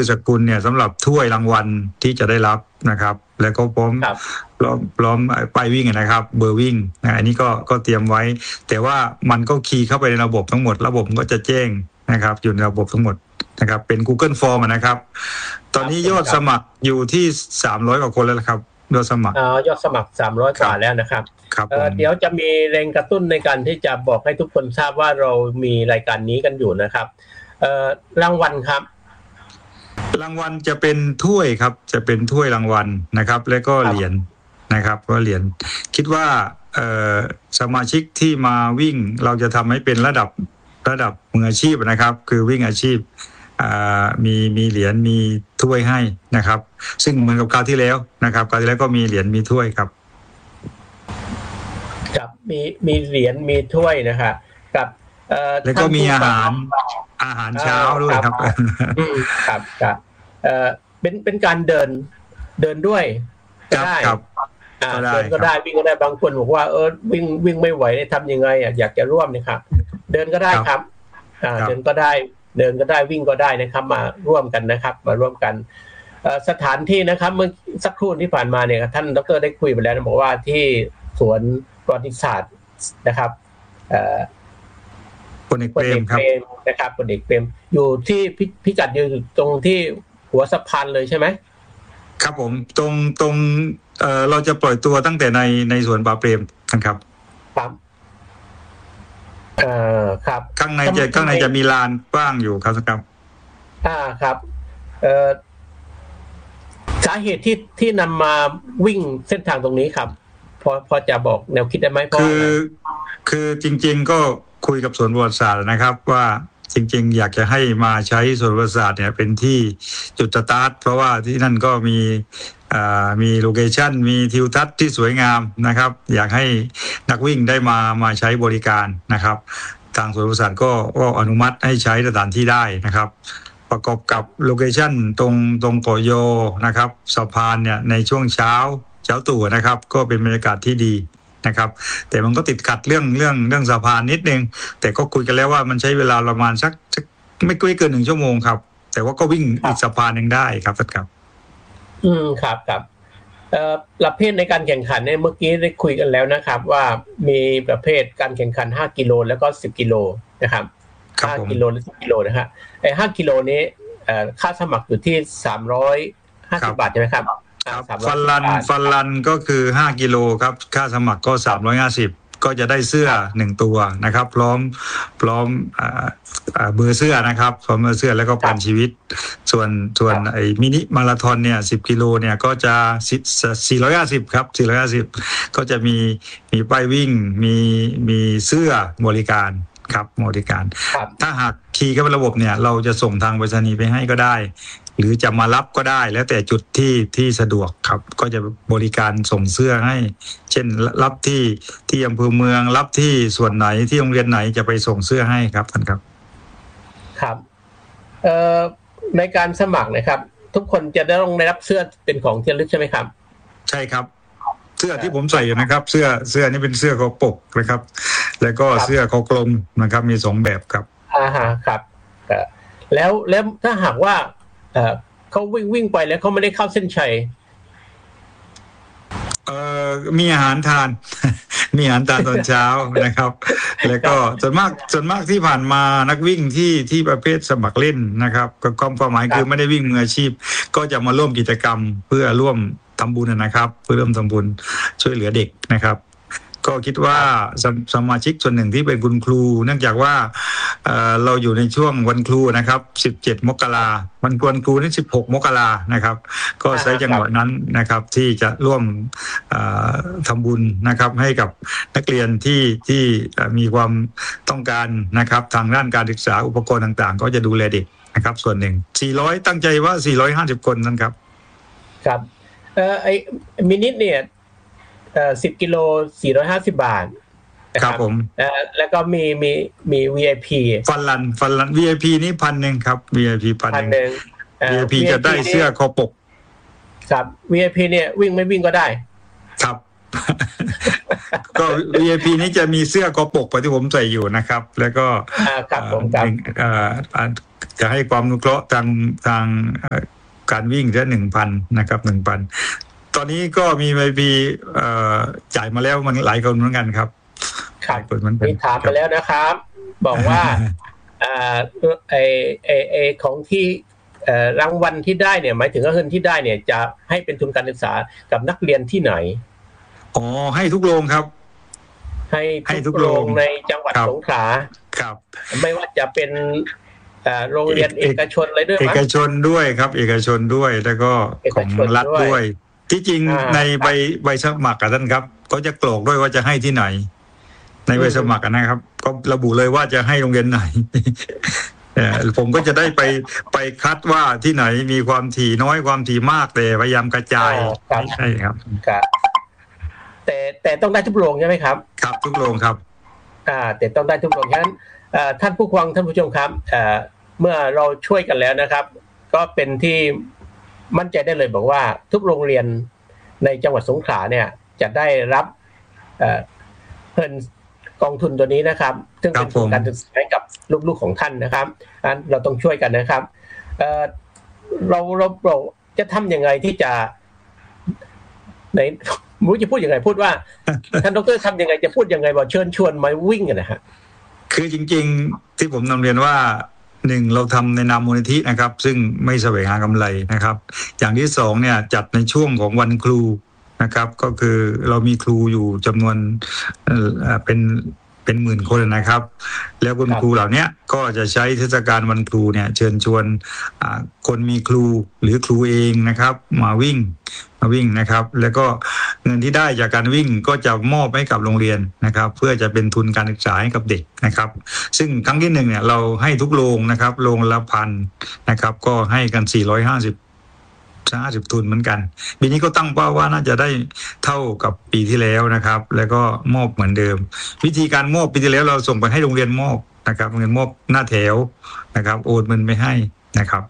อสกุลเนี่ยสำหรับถ้วยรางวัลที่จะได้รับนะครับแล้วก็พร้อมไปวิ่งนะครับเบอร์วิ่งนะอันนี้ก็เตรียมไว้แต่ว่ามันก็คีย์เข้าไปในระบบทั้งหมดระบบก็จะแจ้งนะครับอยู่ในระบบทั้งหมดนะครับเป็น Google Form นะครับตอนนี้ยอดสมัครอยู่ที่300 กว่าคนแล้วครับยอดสมัครยอดสมัคร300 กว่าแล้วนะครับเดี๋ยวจะมีแรงกระตุ้นในการที่จะบอกให้ทุกคนทราบว่าเรามีรายการนี้กันอยู่นะครับรางวัลครับรางวัลจะเป็นถ้วยครับจะเป็นถ้วยรางวัลนะครับแล้วก็เหรียญนะครับก็เหรียญคิดว่าสมาชิกที่มาวิ่งเราจะทำให้เป็นระดับมืออาชีพนะครับคือวิ่งอาชีพมีเหรียญมีถ้วยให้นะครับซึ่งเหมือนกับคราวที่แล้วนะครับคราวที่แล้วก็มีเหรียญมีถ้วยครับกับมีเหรียญมีถ้วยนะครับกับแล้วก็มีอาหารเช้าด้วยครับครับเป็นการเดินด้วยก็ได้เดินก็ได้วิ่งก็ได้บางคนบอกว่าวิ่งไม่ไหวทำยังไงอยากจะร่วมนะครับเดินก็ได้ครับเดินก็ได้วิ่งก็ได้นะครับมาร่วมกันนะครับมาร่วมกันสถานที่นะครับเมื่อสักครู่ที่ผ่านมาเนี่ยท่านดร.ได้คุยไปแล้วบอกว่าที่สวนประวัติศาสตร์นะครับพลเอกเปรมนะครับพลเอกเปรมอยู่ที่พิกัดอยู่ตรงที่หัวสะพานเลยใช่ไหมครับผมตรงเราจะปล่อยตัวตั้งแต่ในสวนป่าเปรมกันครับครับข้างในจะมีลานกว้างอยู่ครับครับครับสาเหตุที่นำมาวิ่งเส้นทางตรงนี้ครับพอจะบอกแนวคิดได้ไหมคือจริงๆก็คุยกับสวนประวัติศาสตร์นะครับว่าจริงๆอยากจะให้มาใช้สวนประวัติศาสตร์เนี่ยเป็นที่จุดสตาร์ทเพราะว่าที่นั่นก็มีโลเคชั่นมีทิวทัศน์ที่สวยงามนะครับอยากให้นักวิ่งได้มาใช้บริการนะครับทางสวนประวัติศาสตร์ก็อนุมัติให้ใช้สถานที่ได้นะครับประกอบกับโลเคชั่นตรงเกาะโยนะครับสะพานเนี่ยในช่วงเช้าตู่นะครับก็เป็นบรรยากาศที่ดีนะครับแต่มันก็ติดขัดเรื่องสะพานนิดนึงแต่ก็คุยกันแล้วว่ามันใช้เวลาประมาณสักไม่เกิน1 ชั่วโมงครับแต่ว่าก็วิ่งอีกสะพานนึงได้ครับครับครับประเภทในการแข่งขันเนี่ยเมื่อกี้ได้คุยกันแล้วนะครับว่ามีประเภทการแข่งขัน5 กิโลแล้วก็10 กิโลนะครับ5 กิโลและ10 กิโลนะฮะไอ้5 กิโลนี้ค่าสมัครอยู่ที่350 บาทใช่ไหมครับฟันลันก็คือ5 กิโลครับค่าสมัครก็350ก็จะได้เสื้อ1 ตัวนะครับพร้อมเบอร์เสื้อนะครับพร้อมเบอร์เสื้อแล้วก็ประกันชีวิตส่วนไอ้มินิมาราธอนเนี่ย10 กิโลเนี่ยก็จะ450ครับ450ก็จะมีป้ายวิ่งมีเสื้อบริการครับบริการถ้าหากคีย์เข้าไประบบเนี่ยเราจะส่งทางไปรษณีย์ไปให้ก็ได้หรือจะมารับก็ได้แล้วแต่จุดที่สะดวกครับก็จะบริการส่งเสื้อให้เช่นรับที่อำเภอเมืองรับที่ส่วนไหนที่โรงเรียนไหนจะไปส่งเสื้อให้ครับท่านครับครับในการสมัครนะครับทุกคนจะต้องได้รับเสื้อเป็นของที่ระลึกใช่ไหมครับใช่ครับเสื้อที่ผมใส่อยู่นะครับเสื้อนี่เป็นเสื้อคอปกนะครับแล้วก็เสื้อคอกลมนะครับมี2 แบบครับครับแล้วถ้าหากว่าเขาวิ่งไปแล้วเขาไม่ได้เข้าเส้นชัยมีอาหารทาน มีอาหารทานตอนเช้านะครับแล้วก็ส่วนมากที่ผ่านมานักวิ่งที่ประเภทสมัครเล่นนะครับก็ความหมายคือไม่ได้วิ่งมืออาชีพก็จะมาร่วมกิจกรรมเพื่อร่วมทำบุญนะครับเพื่อร่วมทำบุญช่วยเหลือเด็กนะครับก็คิดว่าสมาชิกส่วนหนึ่งที่เป็นคุณครูเนื่องจากว่าเราอยู่ในช่วงวันครูนะครับ17 มกราวันครูนี่16 มกรานะครับก็ใช้จังหวะนั้นนะครับที่จะร่วมทำบุญนะครับให้กับนักเรียนที่มีความต้องการนะครับทางด้านการศึกษาอุปกรณ์ต่างๆก็จะดูแลเด็กนะครับส่วนหนึ่ง400ตั้งใจว่า450 คนนั่นครับครับไอ้มินิเนี่ย10 กิโล450 บาทครับผมแล้วก็มี VIP ฟันลัน VIP นี่1,000ครับ VIP 1,000 VIP จะได้เสื้อคอปกครับ VIP เนี่ยวิ่งไม่วิ่งก็ได้ครับก็ VIP นี้จะมีเสื้อคอปกที่ผมใส่อยู่นะครับแล้วก็ครับผมครับจะให้ความอนุเคราะห์ทางการวิ่งแค่ 1,000 นะครับ 1,000 ตอนนี้ก็มี VIP จ่ายมาแล้วมันหลายคนเหมือนกันครับมีถามไปแล้วนะครับบอกว่าของที่รางวัลที่ได้เนี่ยหมายถึงว่าเงินที่ได้เนี่ยจะให้เป็นทุนการศึกษากับนักเรียนที่ไหนอ๋อให้ทุกโรงครับให้ทุกโรงในจังหวัดสงขลาครับไม่ว่าจะเป็นโรงเรียนเอกชนอะไรด้วยมั้ยเอกชนด้วยครับเอกชนด้วยแล้วก็ของรัฐด้วยที่จริงในใบสมัครท่านครับก็จะกรอกด้วยว่าจะให้ที่ไหนในใบสมัครนะครับก็ระบุเลยว่าจะให้โรงเรียนไหนผมก็จะได้ไปคัดว่าที่ไหนมีความถี่น้อยความถี่มากแต่พยายามกระจายใช่ครับแต่ต้องได้ทุกโรงใช่ไหมครับครับทุกโรงครับแต่ต้องได้ทุกโรงฉะนั้นท่านผู้ฟังท่านผู้ชมครับเมื่อเราช่วยกันแล้วนะครับก็เป็นที่มั่นใจได้เลยบอกว่าทุกโรงเรียนในจังหวัดสงขลาเนี่ยจะได้รับเงินกองทุนตัวนี้นะครับซึ่งเป็นทุนการศึกษาให้กับลูกๆของท่านนะครับเราต้องช่วยกันนะครับเราจะทำยังไงที่จะในรู้จะพูดยังไงพูดว่าท่านดร.ทำยังไงจะพูดยังไงบอกเชิญชวนมาวิ่งกันนะฮะคือจริงๆที่ผมนำเรียนว่า1เราทำในนามมูลนิธินะครับซึ่งไม่แสวงหากำไรนะครับอย่างที่2เนี่ยจัดในช่วงของวันครูนะครับก็คือเรามีครูอยู่จำนวนเป็นหมื่นคนนะครับแล้วคุณครูเหล่านี้ก็จะใช้เทศกาลวันครูเนี่ยเชิญชวนคนมีครูหรือครูเองนะครับมาวิ่งนะครับแล้วก็เงินที่ได้จากการวิ่งก็จะมอบให้กับโรงเรียนนะครับเพื่อจะเป็นทุนการศึกษาให้กับเด็กนะครับซึ่งครั้งที่1เนี่ยเราให้ทุกโรงนะครับโรงละ1,000นะครับก็ให้กัน450ทุนเหมือนกันปีนี้ก็ตั้งเป้าว่าน่าจะได้เท่ากับปีที่แล้วนะครับแล้วก็มอบเหมือนเดิมวิธีการมอบปีที่แล้วเราส่งไปให้โรงเรียนมอบนะครับเงินมอบหน้าแถวนะครับโอนเงินไปให้นะครับ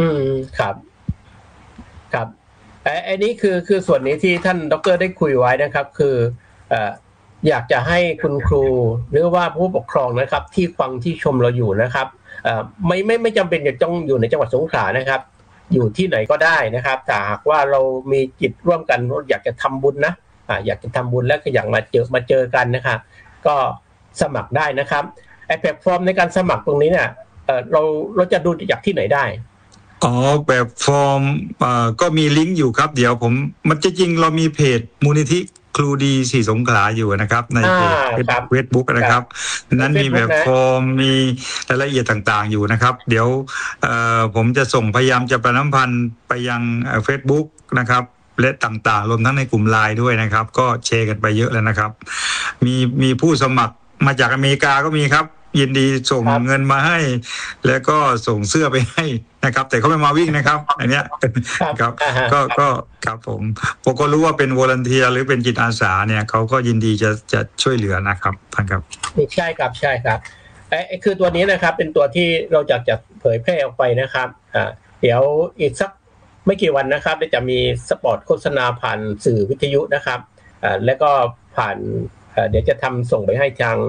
ครับไอ้นี้คือส่วนนี้ที่ท่านดร.ได้คุยไว้นะครับคืออยากจะให้คุณครูหรือว่าผู้ปกครองนะครับที่ฟังที่ชมเราอยู่นะครับไม่จำเป็นจะต้องอยู่ในจังหวัดสงขลานะครับอยู่ที่ไหนก็ได้นะครับแต่หากว่าเรามีจิตร่วมกันอยากจะทำบุญนะอยากจะทำบุญแล้วก็อยากมาเจอกันนะครับก็สมัครได้นะครับไอ้แพลตฟอร์มในการสมัครตรงนี้เนี่ยเราจะดูจากที่ไหนได้แบบฟอร์มก็มีลิงก์อยู่ครับเดี๋ยวมันจริงเรามีเพจมูลนิธิครูดี4สงขลาอยู่นะครับในเพจเฟซบุ๊กนะครับนั้นมีแบบฟอร์มมีรายละเอียดต่างๆอยู่นะครับเดี๋ยวผมจะพยายามจะประชาสัมพันธ์ไปยังเฟซบุ๊กนะครับและต่างๆรวมทั้งในกลุ่มไลน์ด้วยนะครับก็แชร์กันไปเยอะแล้วนะครับมีผู้สมัครมาจากอเมริกาก็มีครับยินดีส่งเงินมาให้แล้วก็ส่งเสื้อไปให้นะครับแต่เขาไม่มาวิ่งนะครับอันเนี้ยครับก็ครับผมก็รู้ว่าเป็นวอลันเทียร์หรือเป็นจิตอาสาเนี่ยเขาก็ยินดีจะช่วยเหลือนะครับท่านครับใช่ครับไอ้คือตัวนี้นะครับเป็นตัวที่เราจะเผยแพร่ออกไปนะครับเดี๋ยวอีกสักไม่กี่วันนะครับจะมีสปอตโฆษณาผ่านสื่อวิทยุนะครับแล้วก็ผ่านเดี๋ยวจะทำส่งไปให้ทาง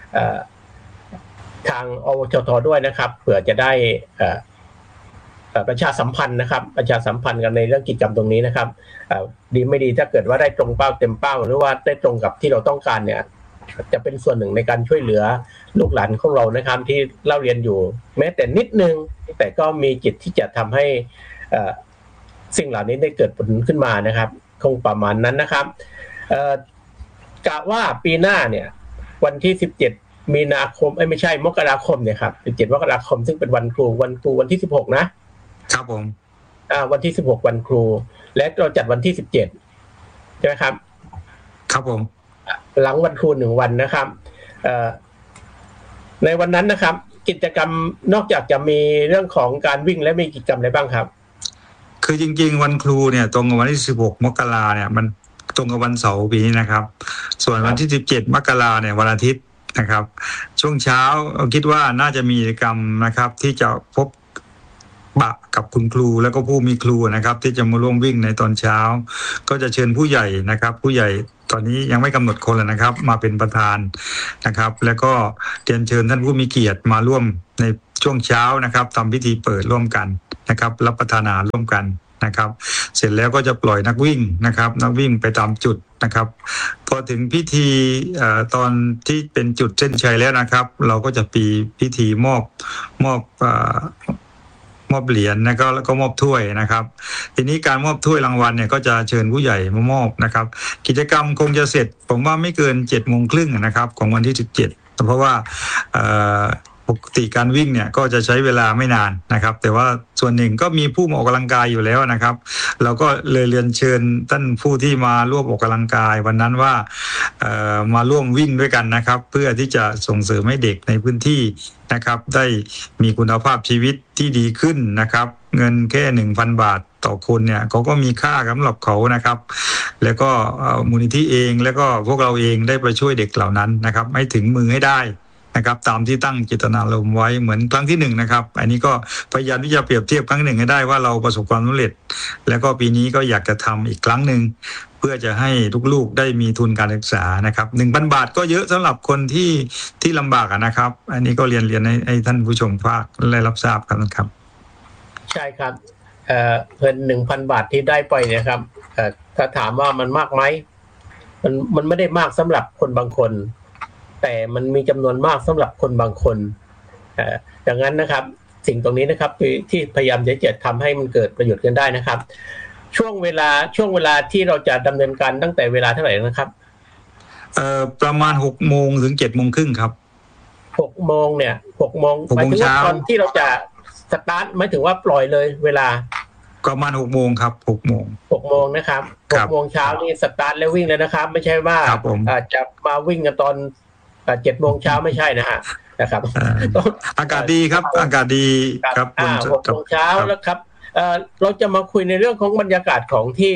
อวชทด้วยนะครับเผื่อจะได้ประชาสัมพันธ์นะครับประชาสัมพันธ์กันในเรื่องกิจกรรมตรงนี้นะครับดีไม่ดีถ้าเกิดว่าได้ตรงเป้าเต็มเป้าหรือว่าได้ตรงกับที่เราต้องการเนี่ยจะเป็นส่วนหนึ่งในการช่วยเหลือลูกหลานของเรานะครับที่เล่าเรียนอยู่แม้แต่นิดนึงแต่ก็มีจิตที่จะทำให้สิ่งเหล่านี้ได้เกิดผลขึ้นมานะครับคงประมาณนั้นนะครับกะว่าปีหน้าเนี่ยวันที่17มีนาคมไม่ใช่มกราคมเนี่ยครับ17มกราคมซึ่งเป็นวันครูวันที่16นะครับผมวันที่16วันครูและเราจัดวันที่17ใช่ไหมครับครับผมหลังวันครู1วันนะครับในวันนั้นนะครับกิจกรรมนอกจากจะมีเรื่องของการวิ่งและมีกิจกรรมอะไรบ้างครับคือจริงๆวันครูเนี่ยตรงกับวันที่16มกราเนี่ยมันตรงกับวันเสาร์ปีนี้นะครับส่วนวันที่17มกราเนี่ยวันอาทิตย์นะครับช่วงเช้าคิดว่าน่าจะมีกิจกรรมนะครับที่จะพบปะกับคุณครูแล้วก็ผู้มีครูนะครับที่จะมาร่วมวิ่งในตอนเช้าก็จะเชิญผู้ใหญ่นะครับผู้ใหญ่ตอนนี้ยังไม่กำหนดคนเลยนะครับมาเป็นประธานนะครับแล้วก็เรียนเชิญท่านผู้มีเกียรติมาร่วมในช่วงเช้านะครับทำพิธีเปิดร่วมกันนะครับรับประทานอาหารร่วมกันนะครับเสร็จแล้วก็จะปล่อยนักวิ่งนะครับนักวิ่งไปตามจุดนะครับพอถึงพิธีตอนที่เป็นจุดเส้นชัยแล้วนะครับเราก็จะปีพิธีมอบเหรียญนะครับแล้วก็มอบถ้วยนะครับทีนี้การมอบถ้วยรางวัลเนี่ยก็จะเชิญผู้ใหญ่มามอบนะครับกิจกรรมคงจะเสร็จผมว่าไม่เกิน 7:30 นะครับของวันที่17เพราะว่าปกติการวิ่งเนี่ยก็จะใช้เวลาไม่นานนะครับแต่ว่าส่วนหนึ่งก็มีผู้มาออกกำลังกายอยู่แล้วนะครับเราก็เลยเรียนเชิญท่านผู้ที่มาร่วมออกกำลังกายวันนั้นว่ามาร่วมวิ่งด้วยกันนะครับเพื่อที่จะส่งเสริมให้เด็กในพื้นที่นะครับได้มีคุณภาพชีวิตที่ดีขึ้นนะครับเงินแค่ 1,000 บาทต่อคนเนี่ยเขาก็มีค่าสำหรับเขานะครับแล้วก็มูลนิธิเองแล้วก็พวกเราเองได้ไปช่วยเด็กเหล่านั้นนะครับให้ถึงมือให้ได้นะครับตามที่ตั้งเจตนารมณ์ไว้เหมือนครั้งที่1นะครับอันนี้ก็พยายามที่จะเปรียบเทียบครั้ง1ให้ได้ว่าเราประสบความสำเร็จแล้วก็ปีนี้ก็อยากจะทำอีกครั้งหนึ่งเพื่อจะให้ลูกๆได้มีทุนการศึกษานะครับ 1,000 บาทก็เยอะสำหรับคนที่ลำบากนะครับอันนี้ก็เรียนให้ท่านผู้ชมภาคได้รับทราบกันครับใช่ครับเงิน 1,000 บาทที่ได้ไปเนี่ยครับถ้าถามว่ามันมากไหมมันไม่ได้มากสำหรับคนบางคนแต่มันมีจำนวนมากสำหรับคนบางคนดังนั้นนะครับสิ่งตรงนี้นะครับที่พยายามจะทำให้มันเกิดประโยชน์กันได้นะครับช่วงเวลาที่เราจะดำเนินการตั้งแต่เวลาเท่าไหร่นะครับประมาณ 6:00 นถึง 7:30 นครับ 6:00 นเนี่ย6:00 นหมายถึงว่าตอนที่เราจะสตาร์ทหมายถึงว่าปล่อยเลยเวลาประมาณ 6:00 นครับ6:00 นนะครับ6:00 นเช้านี่สตาร์ทแล้ววิ่งเลยนะครับไม่ใช่ว่าจะมาวิ่งกันตอน7:00 นเช้าไม่ใช่นะครับอากาศดีครับอากาศดีครับ 6:00 นเช้าแล้วครับเราจะมาคุยในเรื่องของบรรยากาศของที่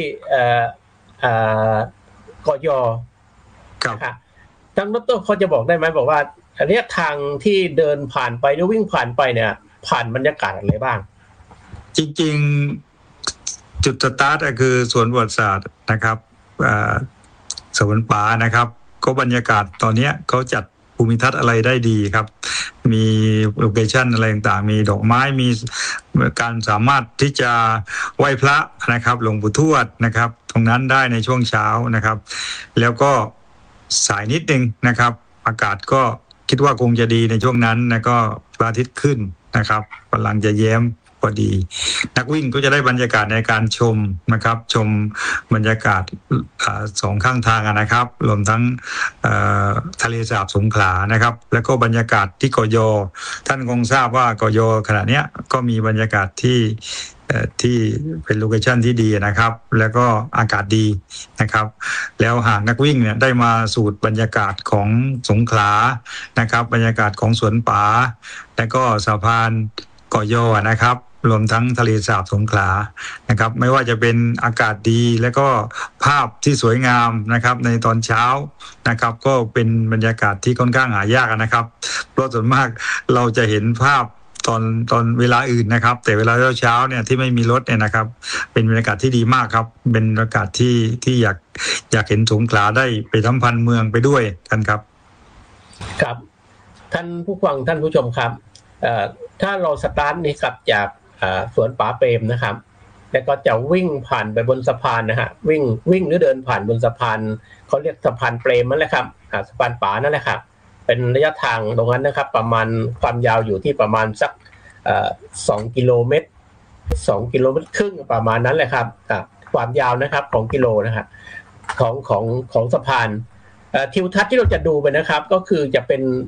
กย.ครับทางดร.เขาจะบอกได้ไหมบอกว่าระยะทางที่เดินผ่านไปหรือวิ่งผ่านไปเนี่ยผ่านบรรยากาศอะไรบ้างจริงๆจุดสตาร์ทก็คือสวนประวัติศาสตร์นะครับสวนป่านะครับก็บรรยากาศตอนนี้เขาจัดภูมิทัศน์อะไรได้ดีครับมีโลเคชั่นอะไรต่างๆมีดอกไม้มีการสามารถที่จะไหว้พระนะครับหลวงปู่ทวดนะครับตรงนั้นได้ในช่วงเช้านะครับแล้วก็สายนิดนึงนะครับอากาศก็คิดว่าคงจะดีในช่วงนั้นแล้วก็พระอาทิตย์ขึ้นนะครับกำลังจะแย้มพอดีนักวิ่งก็จะได้บรรยากาศในการชมนะครับชมบรรยากาศ2 ข้างทางนะครับรวมทั้งทะเลสาบสงขลานะครับแล้วก็บรรยากาศที่กย.ท่านคงทราบว่ากย.ขณะนี้ก็มีบรรยากาศที่เป็นโลเคชั่นที่ดีนะครับแล้วก็อากาศดีนะครับแล้วหากนักวิ่งเนี่ยได้มาสูดบรรยากาศของสงขลานะครับบรรยากาศของสวนป่าและก็สะพานกย.นะครับรวมทั้งทะเลสาบสงขลานะครับไม่ว่าจะเป็นอากาศดีและก็ภาพที่สวยงามนะครับในตอนเช้านะครับก็เป็นบรรยากาศที่ค่อนข้างหายากนะครับเพราะส่วนมากเราจะเห็นภาพตอนเวลาอื่นนะครับแต่เวลาเช้าเนี่ยที่ไม่มีรถเนี่ยนะครับเป็นบรรยากาศที่ดีมากครับเป็นบรรยากาศที่อยากเห็นสงขลาได้ไปสัมพันธ์เมืองไปด้วยกันครับครับท่านผู้ฟังท่านผู้ชมครับถ้าเราสตาร์ทนี่ครับจากสวนป่าเปรมนะครับแล้วก็จะวิ่งผ่านไปบนสะพานนะฮะวิ่งหรือเดินผ่านบนสะพานเขาเรียกสะพานเปรมนั่นแหละครับสะพานป่านั่นแหละครับเป็นระยะทางตรงนั้นนะครับประมาณความยาวอยู่ที่ประมาณสัก2 กิโลเมตร2 กิโลเมตรครึ่งประมาณนั้นแหละครับความยาวนะครับของกิโลนะครับของสะพานทิวทัศน์ที่เราจะดูไปนะครับก็คือจะ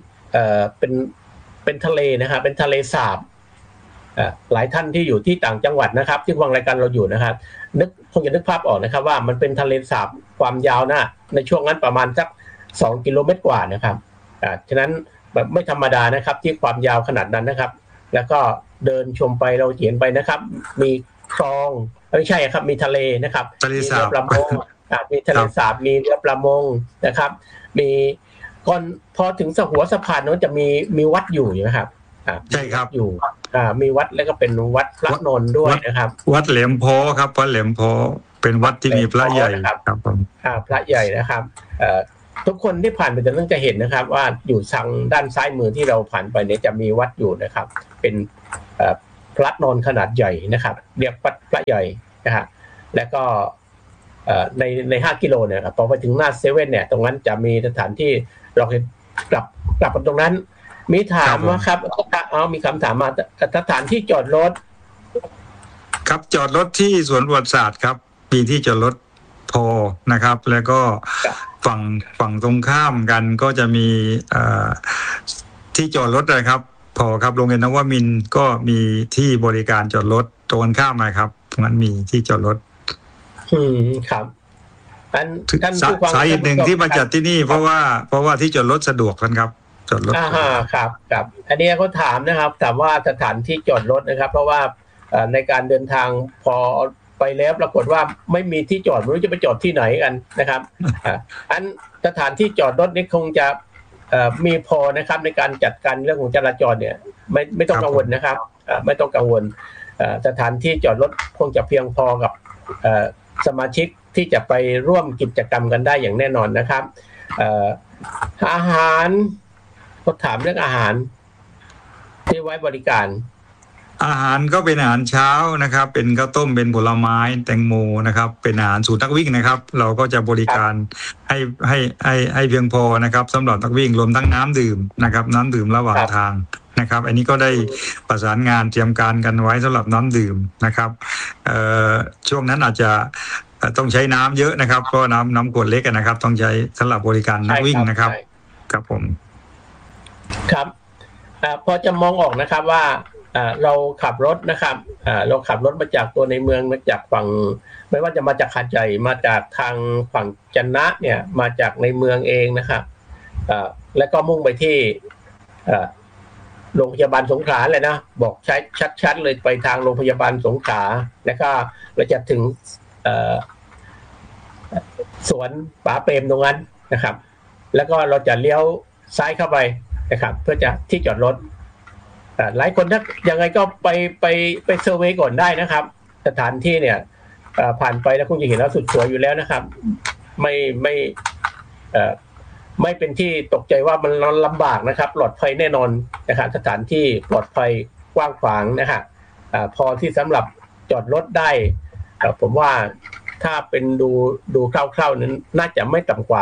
เป็นทะเลนะครับเป็นทะเลสาบหลายท่านที่อยู่ที่ต่างจังหวัดนะครับที่ฟังรายการเราอยู่นะครับคงจะนึกภาพออกนะครับว่ามันเป็นทะเลสาบความยาวในช่วงนั้นประมาณสัก2 กิโลเมตรกว่านะครับฉะนั้นแบบไม่ธรรมดานะครับที่ความยาวขนาดนั้นนะครับแล้วก็เดินชมไปเราเห็นไปนะครับมีคลองไม่ใช่ครับมีทะเลนะครับมีเรือประมงมีทะเลสาบมีเรือประมงนะครับมีก่อนพอถึงหัวสะพานนั้นจะมีวัดอยู่นะครับใช่ครับอยู่มีวัดแล้วก็เป็นวัดพระนนท์ด้วยนะครับวัดแหลมโพครับวัดแหลมโพเป็นวัดที่มีพระใหญ่ครับผมพระใหญ่นะครับทุกคนที่ผ่านไปจะต้องจะเห็นนะครับว่าอยู่ทางด้านซ้ายมือที่เราผ่านไปเนี่ยจะมีวัดอยู่นะครับเป็นพระนอนขนาดใหญ่นะครับเรียกพระใหญ่นะฮะแล้วก็ใน5 กิโลเนี่ยพอไปถึงหน้าเซเว่นเนี่ยตรงนั้นจะมีสถานที่เรากลับตรงนั้นมีถามว่าครับมีคำถามมาสถานที่จอดรถครับจอดรถที่สวนประวัติศาสตร์ครับมีที่จอดรถพอนะครับแล้วก็ฝั่งตรงข้ามกันก็จะมีที่จอดรถนะครับพอครับโรงเรียนนวมินทร์ก็มีที่บริการจอดรถตรงข้ามนะครับตรงนั้นมีที่จอดรถครับสาเหตุหนึ่งที่มาจัดที่นี่เพราะว่าที่จอดรถสะดวกครับจอดรถครับอันนี้เขาถามนะครับถามว่าสถานที่จอดรถนะครับเพราะว่าในการเดินทางพอไปแล้วปรากฏว่าไม่มีที่จอดไม่รู้จะไปจอดที่ไหนกันนะครับสถานที่จอดรถนี้คงจะมีพอนะครับในการจัดการเรื่องของจราจรเนี่ยไม่ต้องกังวลนะครับไม่ต้องกังวลสถานที่จอดรถคงจะเพียงพอกับสมาชิกที่จะไปร่วมกิจกรรมกันได้อย่างแน่นอนนะครับอาหารเขาถามเรื่องอาหารที่ไว้บริการอาหารก็เป็นอาหารเช้านะครับเป็นข้าวต้มเป็นผลไม้แตงโมนะครับเป็นอาหารสูตรนักวิ่งนะครับเราก็จะบริการให้เพียงพอนะครับสำหรับนักวิ่งรวมทั้งน้ำดื่มนะครับน้ำดื่มระหว่างทางนะครับอันนี้ก็ได้ประสานงานเตรียมการกันไว้สำหรับน้ำดื่มนะครับช่วงนั้นอาจจะต้องใช้น้ำเยอะนะครับเพราะน้ำขวดเล็กนะครับต้องใช้สำหรับบริการนักวิ่งนะครับครับผมครับพอจะมองออกนะครับว่าเราขับรถนะครับเราขับรถมาจากตัวในเมืองมาจากฝั่งไม่ว่าจะมาจากหาดใหญ่มาจากทางฝั่งจันนะเนี่ยมาจากในเมืองเองนะครับแล้วก็มุ่งไปที่โรงพยาบาลสงขลาเลยนะบอกใช้ชัดๆเลยไปทางโรงพยาบาลสงขลาแล้วก็เราจะถึงสวนป๋าเปรมตรงนั้นนะครับแล้วก็เราจะเลี้ยวซ้ายเข้าไปนะครับเพื่อจะที่จอดรถหลายคนถ้ายังไงก็ไปเซอร์เวย์ก่อนได้นะครับสถานที่เนี่ยผ่านไปแล้วคงจะเห็นแล้วสุดสวยอยู่แล้วนะครับไม่เป็นที่ตกใจว่ามันลำบากนะครับปลอดภัยแน่นอนนะครับสถานที่ปลอดภัยกว้างขวางนะครับพอที่สำหรับจอดรถได้ผมว่าถ้าเป็นดูคร่าวๆนั้นน่าจะไม่ต่ำกว่า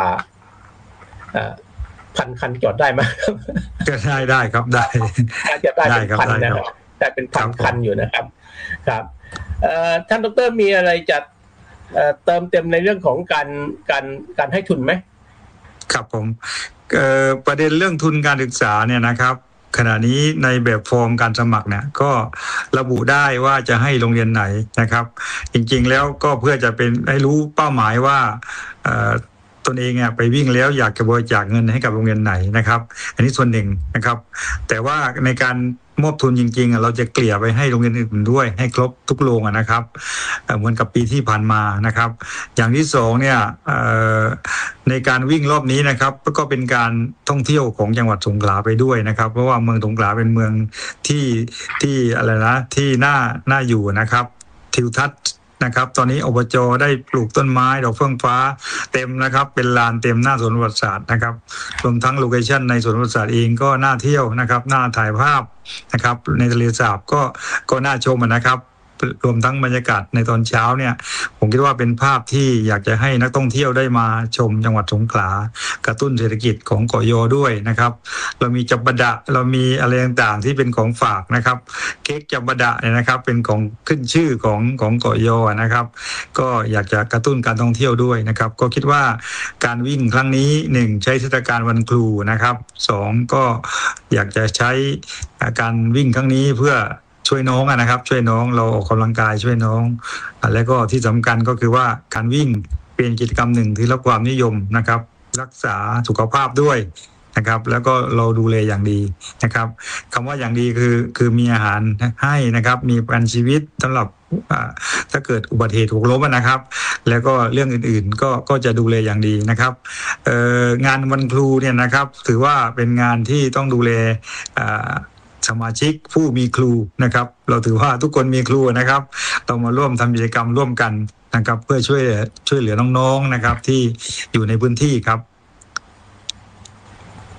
1,000 คันจอดได้ไหมก็ได้ครับได้จะได้เป็นพันนะครับได้เป็นพันคันอยู่นะครับครับท่านดร.มีอะไรจะเติมเต็มในเรื่องของการให้ทุนไหมครับผมประเด็นเรื่องทุนการศึกษาเนี่ยนะครับขณะนี้ในแบบฟอร์มการสมัครเนี่ยก็ระบุได้ว่าจะให้โรงเรียนไหนนะครับจริงๆแล้วก็เพื่อจะเป็นให้รู้เป้าหมายว่าตนเองไปวิ่งแล้วอยากจะบริจาคเงินให้กับโรงเรียนไหนนะครับอันนี้ส่วนหนึ่งนะครับแต่ว่าในการมอบทุนจริงๆเราจะเกลี่ยไปให้โรงเรียนอื่นด้วยให้ครบทุกโรงนะครับเหมือนกับปีที่ผ่านมานะครับอย่างที่สองเนี่ยในการวิ่งรอบนี้นะครับก็เป็นการท่องเที่ยวของจังหวัดสงขลาไปด้วยนะครับเพราะว่าเมืองสงขลาเป็นเมืองที่อะไรนะที่น่าอยู่นะครับทิวทัศน์นะครับตอนนี้อบจ.ได้ปลูกต้นไม้ดอกเฟื่องฟ้าเต็มนะครับเป็นลานเต็มหน้าสวนประวัติศาสตร์นะครับรวมทั้งโลเคชั่นในสวนประวัติศาสตร์เองก็น่าเที่ยวนะครับน่าถ่ายภาพนะครับในทะเลสาบก็น่าชมนะครับรวมทั้งบรรยากาศในตอนเช้าเนี่ยผมคิดว่าเป็นภาพที่อยากจะให้นักท่องเที่ยวได้มาชมจังหวัดสงขลากระตุ้นเศรษฐกิจของเกาะยอด้วยนะครับเรามีจับบดะเรามีอะไรต่างๆที่เป็นของฝากนะครับเค้กจับบดะเนี่ยนะครับเป็นของขึ้นชื่อของเกาะยอนะครับก็อยากจะกระตุ้นการท่องเที่ยวด้วยนะครับก็คิดว่าการวิ่งครั้งนี้1ใช้เทศกาลวันครูนะครับ2ก็อยากจะใช้การวิ่งครั้งนี้เพื่อช่วยน้องนะครับช่วยน้องเราออกกำลังกายช่วยน้องแล้วก็ที่สำคัญก็คือว่าการวิ่งเป็นกิจกรรมหนึ่งที่รับความนิยมนะครับรักษาสุขภาพด้วยนะครับแล้วก็เราดูแลอย่างดีนะครับคำว่าอย่างดีคือมีอาหารให้นะครับมีประกันชีวิตสำหรับถ้าเกิดอุบัติเหตุหกล้มนะครับแล้วก็เรื่องอื่นๆก็จะดูแลอย่างดีนะครับงานวันครูเนี่ยนะครับถือว่าเป็นงานที่ต้องดูแลสมาชิกผู้มีครูนะครับเราถือว่าทุกคนมีครูนะครับต้องมาร่วมทำกิจกรรมร่วมกันนะครับเพื่อช่วยเหลือน้องๆนะครับที่อยู่ในพื้นที่ครับ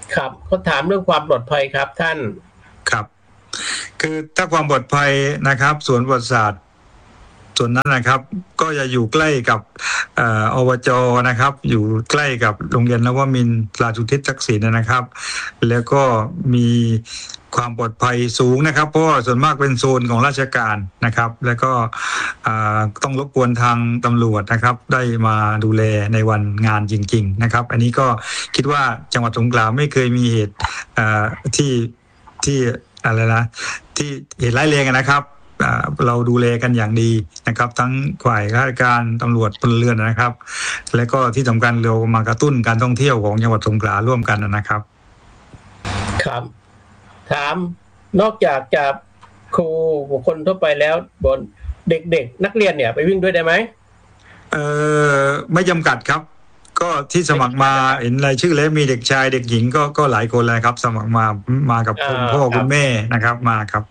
ครับเขาถามเรื่องความปลอดภัยครับท่านครับคือถ้าความปลอดภัยนะครับสวนประวัติศาสตร์ส่วนนั้นนะครับก็จะอยู่ใกล้กับอบจ.นะครับอยู่ใกล้กับโรงเรียนนวมินทร์ราชอุทิศทักษิณนะครับแล้วก็มีความปลอดภัยสูงนะครับเพราะว่าส่วนมากเป็นโซนของราชการนะครับแล้วก็ต้องรบกวนทางตำรวจนะครับได้มาดูแลในวันงานจริงๆนะครับอันนี้ก็คิดว่าจังหวัดสงขลาไม่เคยมีเหตุที่อะไรนะที่เหตุร้ายแรงนะครับเราดูแลกันอย่างดีนะครับทั้งฝ่ายราชการตำรวจพลเรือนนะครับและก็ที่สำคัญเรามากระตุ้นการท่องเที่ยวของจังหวัดสงขลาร่วมกันนะครับครับถามนอกจากจะครูบุคคลทั่วไปแล้วบนเด็กๆนักเรียนเนี่ยไปวิ่งด้วยได้ไหมไม่จำกัดครับก็ที่สมัครมาเห็นรายชื่อแล้วมีเด็กชายเด็กหญิงก็หลายคนเลยครับสมัครมากับคุณพ่อคุณแม่นะครับมาครับ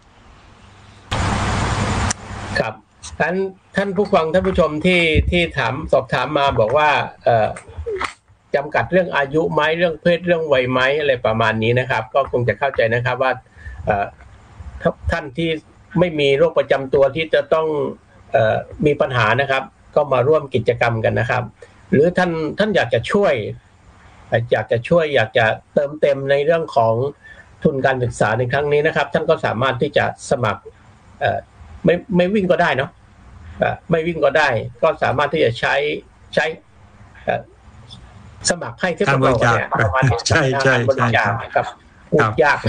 ครับท่านผู้ฟังท่านผู้ชมที่สอบถามมาบอกว่าจำกัดเรื่องอายุไหมเรื่องเพศเรื่องวัยไหมอะไรประมาณนี้นะครับก็คงจะเข้าใจนะครับว่าท่านที่ไม่มีโรคประจำตัวที่จะต้องมีปัญหานะครับก็มาร่วมกิจกรรมกันนะครับหรือท่านอยากจะช่วยอยากจะเติมเต็มในเรื่องของทุนการศึกษาในครั้งนี้นะครับท่านก็สามารถที่จะสมัครไม่วิ่งก็ได้เนาะไม่วิ่งก็ได้ก็สามารถที่จะใช้สมัครให้ที่ประกอบเนี่ยประมาณนี้ใช่บริจาคครับพูดยาก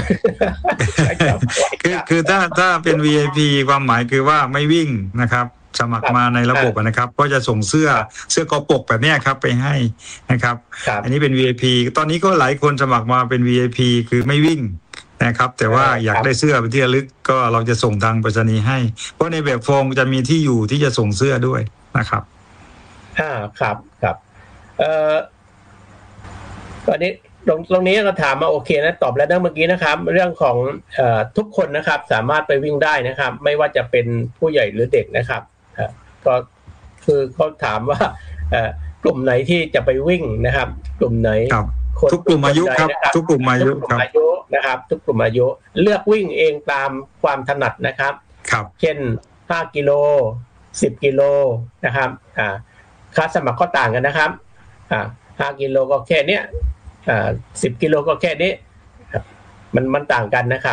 คือถ้าเป็น VIP ความหมายคือว่าไม่วิ่งนะครับสมัครมาในระบบนะครับก็จะส่งเสื้อกอปกแบบนี้ครับไปให้นะครับอันนี้เป็น VIP ตอนนี้ก็หลายคนสมัครมาเป็น VIP คือไม่วิ่งนะครับแต่ว่าอยากได้เสื้อเป็นที่ระลึกก็เราจะส่งทางไปรษณีย์ให้เพราะในแบบฟอร์มจะมีที่อยู่ที่จะส่งเสื้อด้วยนะครับครับตอนนี้ตรงนี้ก็ถามมาโอเคนะตอบแล้วนะเมื่อกี้นะครับเรื่องของทุกคนนะครับสามารถไปวิ่งได้นะครับไม่ว่าจะเป็นผู้ใหญ่หรือเด็กนะครับก็คือเขาถามว่ากลุ่มไหนที่จะไปวิ่งนะครับกลุ่มไหนทุกกลุ่มอายุครับทุกกลุ่มอายุนะครับทุกกลุ่มอายุเลือกวิ่งเองตามความถนัดนะครับเช่น5กิโล10กิโลนะครับค่าสมัครก็ต่างกันนะครับ5กิโลก็แค่เนี้ย10กิโลก็แค่นี้มันต่างกันนะครับ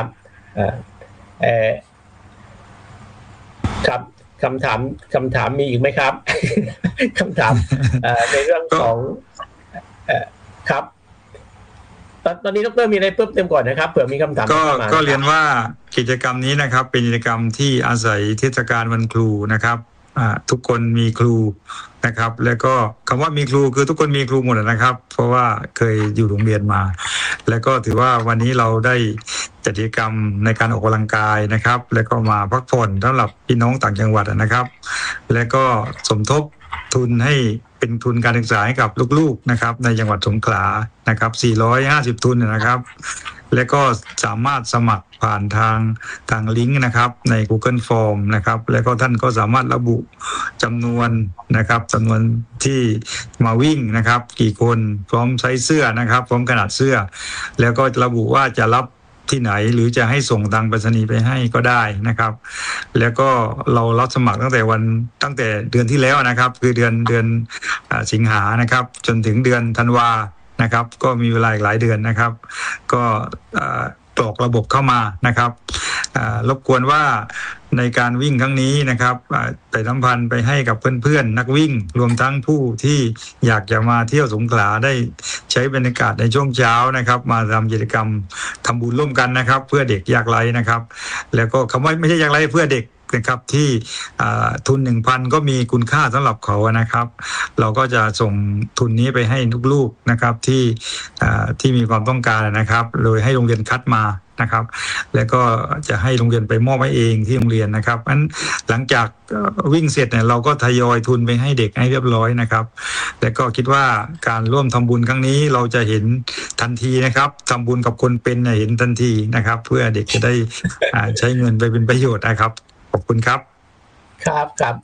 ครับคำถามมีอีกไหมครับคำถามในเรื่องของครับตอนนี้ดร.มีอะไรเพิ่มเติมก่อนนะครับเผื่อมีคำถามก็เรียนว่ากิจกรรมนี้นะครับเป็นกิจกรรมที่อาศัยเทศกาลวันครูนะครับทุกคนมีครูนะครับแล้วก็คำว่ามีครูคือทุกคนมีครูหมดนะครับเพราะว่าเคยอยู่โรงเรียนมาแล้วก็ถือว่าวันนี้เราได้จัดกิจกรรมในการออกกำลังกายนะครับแล้วก็มาพักผ่อนสำหรับพี่น้องต่างจังหวัดนะครับแล้วก็สมทบทุนให้เป็นทุนการศึกษาให้กับลูกๆนะครับในจังหวัดสงขลานะครับ450ทุนนะครับแล้วก็สามารถสมัครผ่านทางลิงก์นะครับใน Google Form นะครับแล้วก็ท่านก็สามารถระบุจำนวนนะครับจำนวนที่มาวิ่งนะครับกี่คนพร้อมใช้เสื้อนะครับพร้อมขนาดเสื้อแล้วก็ระบุว่าจะรับที่ไหนหรือจะให้ส่งทางไปรษณีย์ไปให้ก็ได้นะครับแล้วก็เรารับสมัครตั้งแต่เดือนที่แล้วนะครับคือเดือนสิงหานะครับจนถึงเดือนธันวานะครับก็มีเวลาอีกหลายเดือนนะครับก็กรอกระบบเข้ามานะครับรบกวนว่าในการวิ่งครั้งนี้นะครับไปสัมพันธ์ไปให้กับเพื่อนๆนักวิ่งรวมทั้งผู้ที่อยากจะมาเที่ยวสงขลาได้ใช้บรรยากาศในช่วงเช้านะครับมาทำกิจกรรมทำบุญร่วมกันนะครับเพื่อเด็กยากไร้นะครับแล้วก็คำว่าไม่ใช่ยากไร้เพื่อเด็กนะครับที่ทุน 1,000 ก็มีคุณค่าสำหรับเขานะครับเราก็จะส่งทุนนี้ไปให้ลูกๆนะครับที่มีความต้องการนะครับโดยให้โรงเรียนคัดมานะครับแล้วก็จะให้โรงเรียนไปมอบให้เองที่โรงเรียนนะครับงั้นหลังจากวิ่งเสร็จเนี่ยเราก็ทยอยทุนไปให้เด็กให้เรียบร้อยนะครับแล้วก็คิดว่าการร่วมทำบุญครั้งนี้เราจะเห็นทันทีนะครับทำบุญกับคนเป็นเห็นทันทีนะครับเพื่อเด็กจะได้ใช้เงินไปเป็นประโยชน์นะครับขอบคุณครับครับ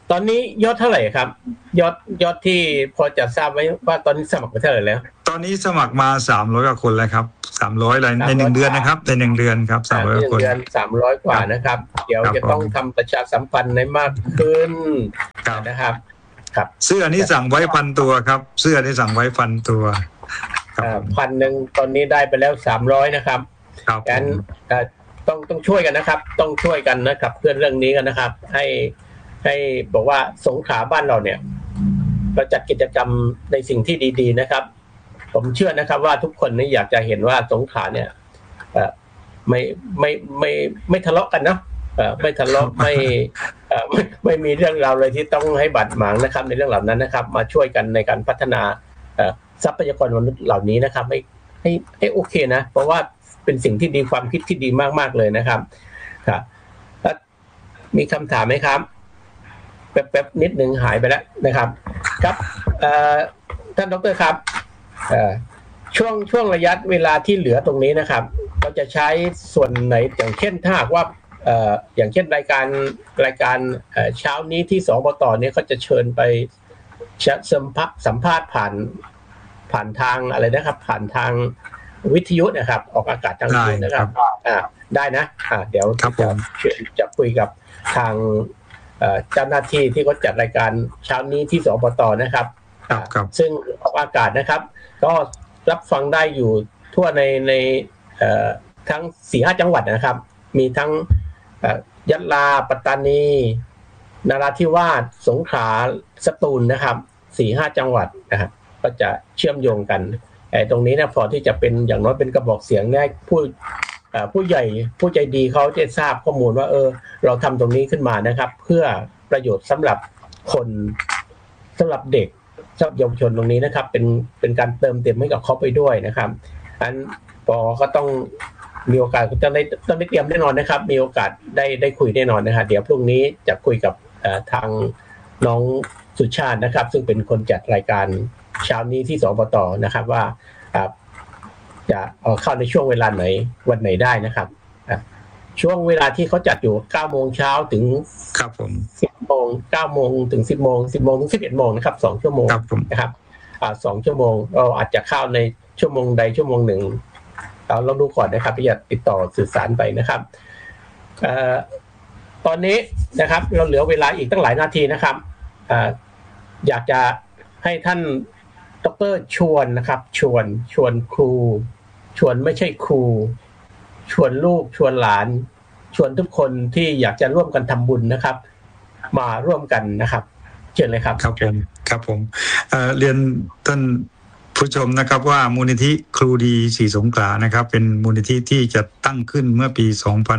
ตอนนี้ยอดเท่าไหร่ครับยอดที่พอจะทราบไว้ว่าตอนนี้สมัครไปเท่าไหร่แล้วตอนนี้สมัครมา300กว่าคนแล้วครับ300อะไรใน1 เดือนนะครับใน1 เดือนครับ300กว่าคน 300 กว่านะครับเดี๋ยวจะต้องทำประชาสัมพันธ์ให้มากขึ้นนะครับครับเสื้อนี้สั่งไว้1,000 ตัวครับเสื้อนี้สั่งไว้1,000 ตัว 1,000ตอนนี้ได้ไปแล้ว300นะครับงั้นต้องช่วยกันนะครับต้องช่วยกันนะครับเพื่อเรื่องนี้กันนะครับให้บอกว่าสงขลาบ้านเราเนี่ยเราจัดกิจกรรมในสิ่งที่ดีๆนะครับผมเชื่อนะครับว่าทุกคนนี่อยากจะเห็นว่าสงขลาเนี่ยไม่ทะเลาะกันเนาะไม่ทะเลาะไม่มีเรื่องราวเลยที่ต้องให้บาดหมางนะครับในเรื่องเหล่านั้นนะครับมาช่วยกันในการพัฒนาทรัพยากรมนุษย์เหล่านี้นะครับให้โอเคนะเพราะว่าเป็นสิ่งที่ดีความคิดที่ดีมากๆเลยนะครับครับมีคำถามไหมครับแป๊บนิดนึงหายไปแล้วนะครับครับท่านดร.ครับช่วงระยะเวลาที่เหลือตรงนี้นะครับเราจะใช้ส่วนไหนอย่างเช่นถ้าหากว่าอย่างเช่นรายการเช้านี้ที่สบตเนี่ยเขาจะเชิญไปสัมภาษณ์ผ่านทางอะไรนะครับผ่านทางวิทยุนะครับออกอากาศทางวิทยุนะครับได้นะเดี๋ยวจะคุยกับทางเจ้าหน้าที่ที่เขาจัดรายการเช้านี้ที่สบตนะครับซึ่งออกอากาศนะครับก็รับฟังได้อยู่ทั่วในทั้ง 4-5 จังหวัดนะครับมีทั้งยะลาปัตตานีนราธิวาสสงขลาสตูลนะครับ 4-5 จังหวัดนะครับก็จะเชื่อมโยงกันตรงนี้นะพอที่จะเป็นอย่างน้อยเป็นกระบอกเสียงให้ผู้ใหญ่ผู้ใจดีเขาจะทราบข้อมูลว่าเราทำตรงนี้ขึ้นมานะครับเพื่อประโยชน์สำหรับคนสำหรับเด็กสำหรับเยาวชนตรงนี้นะครับเป็นการเติมเต็มให้กับเขาไปด้วยนะครับอันปอก็ต้องมีโอกาสต้องได้เตรียมแน่นอนนะครับมีโอกาสได้คุยแน่นอนนะครับเดี๋ยวพรุ่งนี้จะคุยกับทางน้องสุชาตินะครับซึ่งเป็นคนจัดรายการเช้านี้ที่สบตนะครับว่าจะเข้าในช่วงเวลาไหนวันไหนได้นะครับช่วงเวลาที่เขาจัดอยู่ 9 โมงเช้าถึงครับผม 10 โมง 9 โมงถึง 10 โมง 10 โมงถึง 11 โมงนะครับ2 ชั่วโมงนะครับ2 ชั่วโมงเราอาจจะเข้าในชั่วโมงใดชั่วโมงหนึ่งเราดูก่อนนะครับที่จะติดต่อสื่อสารไปนะครับตอนนี้นะครับเราเหลือเวลาอีกตั้งหลายนาทีนะครับอยากจะให้ท่านดร.ชวนนะครับชวนครูชวนไม่ใช่ครูชวนลูกชวนหลานชวนทุกคนที่อยากจะร่วมกันทำบุญนะครับมาร่วมกันนะครับเชิญเลยครับครับผมเรียนท่านผู้ชมนะครับว่ามูลนิธิครูดีศรีสงขลานะครับเป็นมูลนิธิที่จะตั้งขึ้นเมื่อปี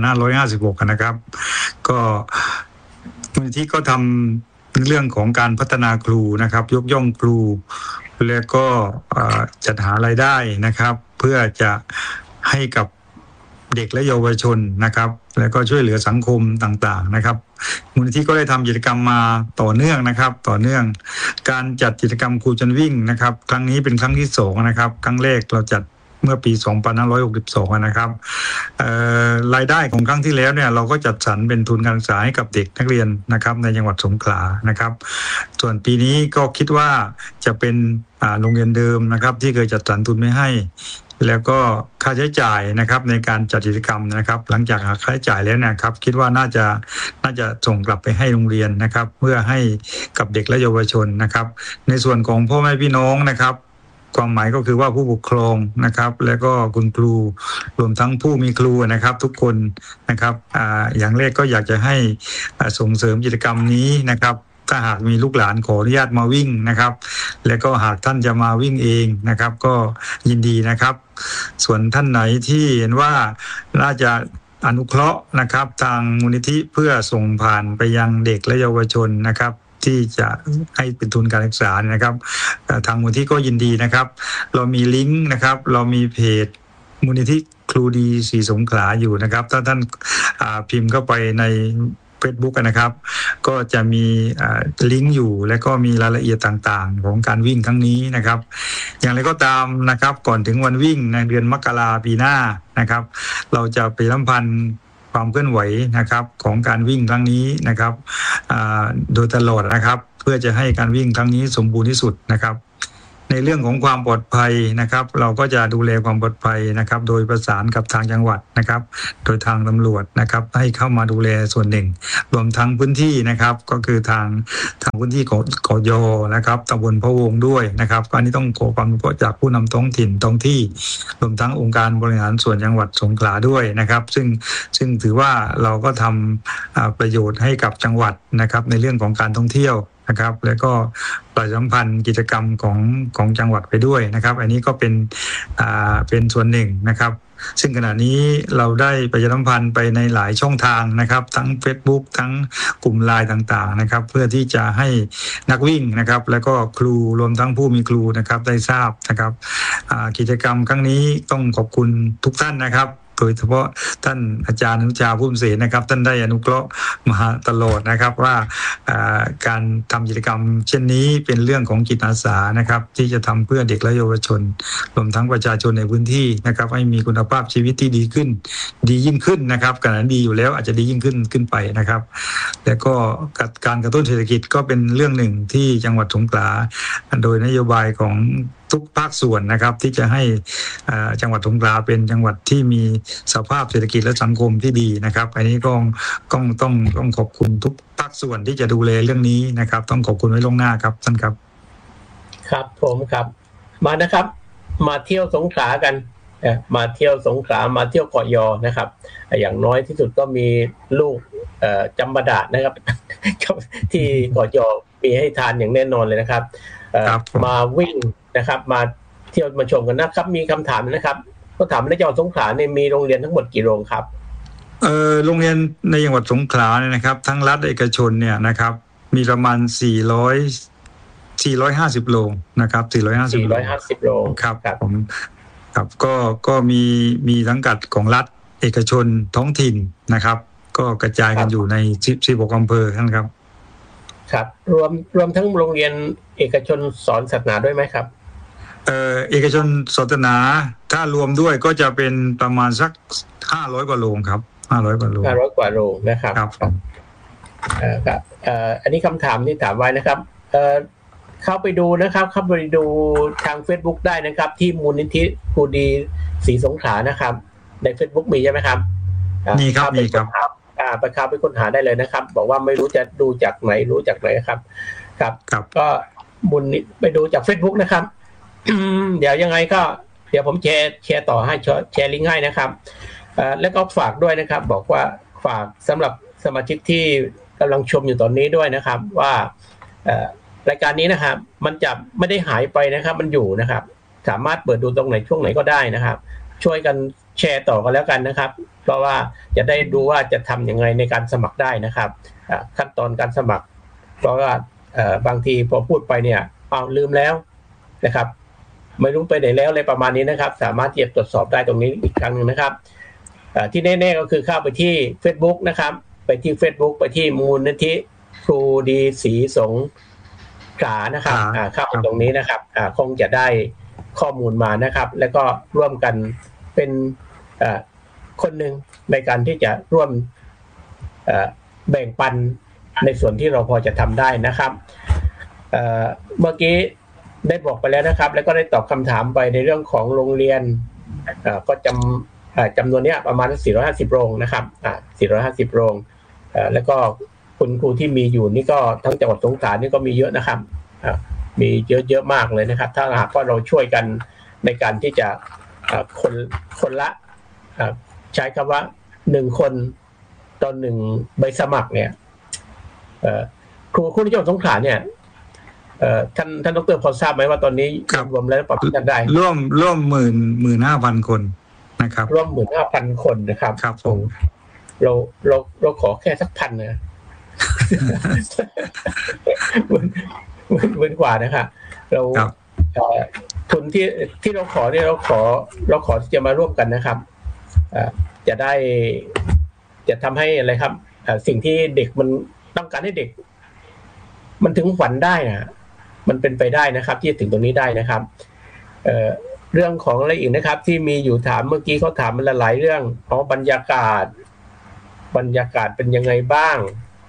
2556นะครับก็มูลนิธิก็ทำเรื่องของการพัฒนาครูนะครับยกย่องครูแล้วก็จัดหารายได้นะครับเพื่อจะให้กับเด็กและเยาวชนนะครับแล้วก็ช่วยเหลือสังคมต่างๆนะครับมูลนิธิก็ได้ทำกิจกรรมมาต่อเนื่องนะครับต่อเนื่องการจัดกิจกรรมครูจนวิ่งนะครับครั้งนี้เป็นครั้งที่2นะครับครั้งแรกเราจัดเมื่อปี2562นะครับรายได้ของครั้งที่แล้วเนี่ยเราก็จัดสรรเป็นทุนการศึกษาให้กับเด็กนักเรียนนะครับในจังหวัดสงขลานะครับส่วนปีนี้ก็คิดว่าจะเป็นโรงเรียนเดิมนะครับที่เคยจัดสรรทุนไม่ให้แล้วก็ค่าใช้จ่ายนะครับในการจัดกิจกรรมนะครับหลังจากหักค่าใช้จ่ายแล้วนะครับคิดว่าน่าจะส่งกลับไปให้โรงเรียนนะครับเพื่อให้กับเด็กและเยาวชนนะครับในส่วนของพ่อแม่พี่น้องนะครับความหมายก็คือว่าผู้ปกครองนะครับแล้วก็คุณครูรวมทั้งผู้มีครูนะครับทุกคนนะครับอย่างแรกก็อยากจะให้ส่งเสริมกิจกรรมนี้นะครับถ้าหากมีลูกหลานขออนุญาตมาวิ่งนะครับแล้วก็หากท่านจะมาวิ่งเองนะครับก็ยินดีนะครับส่วนท่านไหนที่เห็นว่าน่าจะอนุเคราะห์นะครับทางมูลนิธิเพื่อส่งผ่านไปยังเด็กและเยาวชนนะครับที่จะให้เป็นทุนการศึกษานะครับทางมูลนิธิก็ยินดีนะครับเรามีลิงก์นะครับเรามีเพจมูลนิธิครูดีศรีสงขลาอยู่นะครับถ้าท่านพิมพ์เข้าไปในFacebook นะครับก็จะมีลิงก์อยู่และก็มีรายละเอียดต่างๆของการวิ่งครั้งนี้นะครับอย่างไรก็ตามนะครับก่อนถึงวันวิ่งในเดือนมกราปีหน้านะครับเราจะไปสัมพันธ์ความเคลื่อนไหวนะครับของการวิ่งครั้งนี้นะครับโดยตลอดนะครับเพื่อจะให้การวิ่งครั้งนี้สมบูรณ์ที่สุดนะครับในเรื่องของความปลอดภัยนะครับเราก็จะดูแลความปลอดภัยนะครับโดยประสานกับทางจังหวัดนะครับโดยทางตำรวจนะครับให้เข้ามาดูแลส่วนหนึ่งรวมทั้งพื้นที่นะครับก็คือทางพื้นที่ของกยนะครับตำบลพะวงด้วยนะครับอันนี้ต้องขอความรู้จากผู้นำท้องถิ่นท้องที่รวมทั้งองค์การบริหารส่วนจังหวัดสงขลาด้วยนะครับซึ่งถือว่าเราก็ทำประโยชน์ให้กับจังหวัดนะครับในเรื่องของการท่องเที่ยวนะครับแล้วก็ประชาสัมพันธ์กิจกรรมของจังหวัดไปด้วยนะครับอันนี้ก็เป็นส่วนหนึ่งนะครับซึ่งขณะนี้เราได้ประชาสัมพันธ์ไปในหลายช่องทางนะครับทั้ง Facebook ทั้งกลุ่ม LINE ต่างๆนะครับเพื่อที่จะให้นักวิ่งนะครับแล้วก็ครูรวมทั้งผู้มีครูนะครับได้ทราบนะครับกิจกรรมครั้งนี้ต้องขอบคุณทุกท่านนะครับโดยเฉพาะท่านอาจารย์อนุชาพุ่มเสนนะครับท่านได้อนุเคราะห์มาตลอดนะครับว่าการทำกิจกรรมเช่นนี้เป็นเรื่องของจิตอาสานะครับที่จะทำเพื่อเด็กและเยาวชนรวมทั้งประชาชนในพื้นที่นะครับให้มีคุณภาพชีวิตที่ดีขึ้นดียิ่งขึ้นนะครับขณะดีอยู่แล้วอาจจะดียิ่งขึ้นไปนะครับแล้วก็การกระตุ้นเศรษฐกิจก็เป็นเรื่องหนึ่งที่จังหวัดสงขลาโดยนโยบายของทุกภาคส่วนนะครับที่จะให้จังหวัดสงขลาเป็นจังหวัดที่มีสภาพเศรษฐกิจและสังคมที่ดีนะครับอันนี้ก็ต้องขอบคุณทุกภาคส่วนที่จะดูแลเรื่องนี้นะครับต้องขอบคุณไว้ล่วงหน้าครับท่านครับครับผมครับมานะครับมาเที่ยวสงขลากันมาเที่ยวสงขลามาเที่ยวเกาะยอนะครับอย่างน้อยที่สุดก็มีลูกจำปาดะนะครับที่เกาะยอมีให้ทานอย่างแน่นอนเลยนะครับมาวิ่งนะครับมาเที่ยวมาชมกันนะครับมีคำถามนะครับก็ถามในจังหวัดสงขลาเนี่ยมีโรงเรียนทั้งหมดกี่โรงครับโรงเรียนในจังหวัดสงขลาเนี่ยนะครับทั้งรัฐเอกชนเนี่ยนะครับมีประมาณ450โรงนะครับ450โรงครับผมครับก็มีสังกัดของรัฐเอกชนท้องถิ่นนะครับก็กระจายกันอยู่ใน16อำเภอท่านครับครับรวมทั้งโรงเรียนเอกชนสอนศาสนาด้วยไหมครับเอกชนศาสนาถ้ารวมด้วยก็จะเป็นประมาณสัก500กว่าโรงครับ500กว่าโรง 500กว่าโรงนะครับครับอันนี้คำถามที่ถามไว้นะครับเข้าไปดูนะครับเข้าไปดูทาง Facebook ได้นะครับที่มูลนิธิครูดีศรีสงขลานะครับใน Facebook มีใช่ไหมครับมีครับมีครับไปเข้าไปค้นหาได้เลยนะครับบอกว่าไม่รู้จะดูจากไหนรู้จากไหนครับก็มูลนิธิไปดูจาก Facebook นะครับเดี๋ยวยังไงก็เดี๋ยวผมแชร์ต่อให้แชร์ลิงก์ให้นะครับแล้วก็ฝากด้วยนะครับบอกว่าฝากสำหรับสมาชิกที่กำลังชมอยู่ตอนนี้ด้วยนะครับว่ารายการนี้นะครับมันจะไม่ได้หายไปนะครับมันอยู่นะครับสามารถเปิดดูตรงไหนช่วงไหนก็ได้นะครับช่วยกันแชร์ต่อกันแล้วกันนะครับเพราะว่าจะได้ดูว่าจะทำยังไงในการสมัครได้นะครับขั้นตอนการสมัครเพราะว่าบางทีพอพูดไปเนี่ยลืมแล้วนะครับไม่รู้ไปไหนแล้วอะไรประมาณนี้นะครับสามารถที่จะตรวจสอบได้ตรงนี้อีกครั้งนึงนะครับที่แน่ๆก็คือเข้าไปที่ Facebook นะครับไปที่ Facebook ไปที่มูลนิธิครูดีศรีสงขลานะครับเข้าไปตรงนี้นะครับคงจะได้ข้อมูลมานะครับแล้วก็ร่วมกันเป็นคนหนึ่งในการที่จะร่วมแบ่งปันในส่วนที่เราพอจะทำได้นะครับเมื่อกี้ได้บอกไปแล้วนะครับแล้วก็ได้ตอบคำถามไปในเรื่องของโรงเรียนก็จำนวนนี้ประมาณ450โรงนะครับ450โรงแล้วก็คุณครูที่มีอยู่นี่ก็ทั้งจังหวัดสงขลานี่ก็มีเยอะนะครับมีเยอะมากเลยนะครับถ้าหากว่าเราช่วยกันในการที่จะคนละใช้คำว่า1คนต่อ1ใบสมัครเนี่ยครูที่จังหวัดสงขลาเนี่ยท่านดร.พอทราบไหมว่าตอนนี้รวมแล้วประมาณได้ร่วม15,000 คนนะครับร่วม15,000 คนนะครับครับผมเราขอแค่สัก1,000นะเหมือนกว่านะครับเราทุนที่เราขอเนี่ยเราขอที่จะมาร่วมกันนะครับจะทำให้อะไรครับสิ่งที่เด็กมันต้องการให้เด็กมันถึงฝันได้นะมันเป็นไปได้นะครับที่จะถึงตรงนี้ได้นะครับเรื่องของอะไรอีกนะครับที่มีอยู่ถามเมื่อกี้เขาถามมันหลายเรื่องของบรรยากาศบรรยากาศเป็นยังไงบ้าง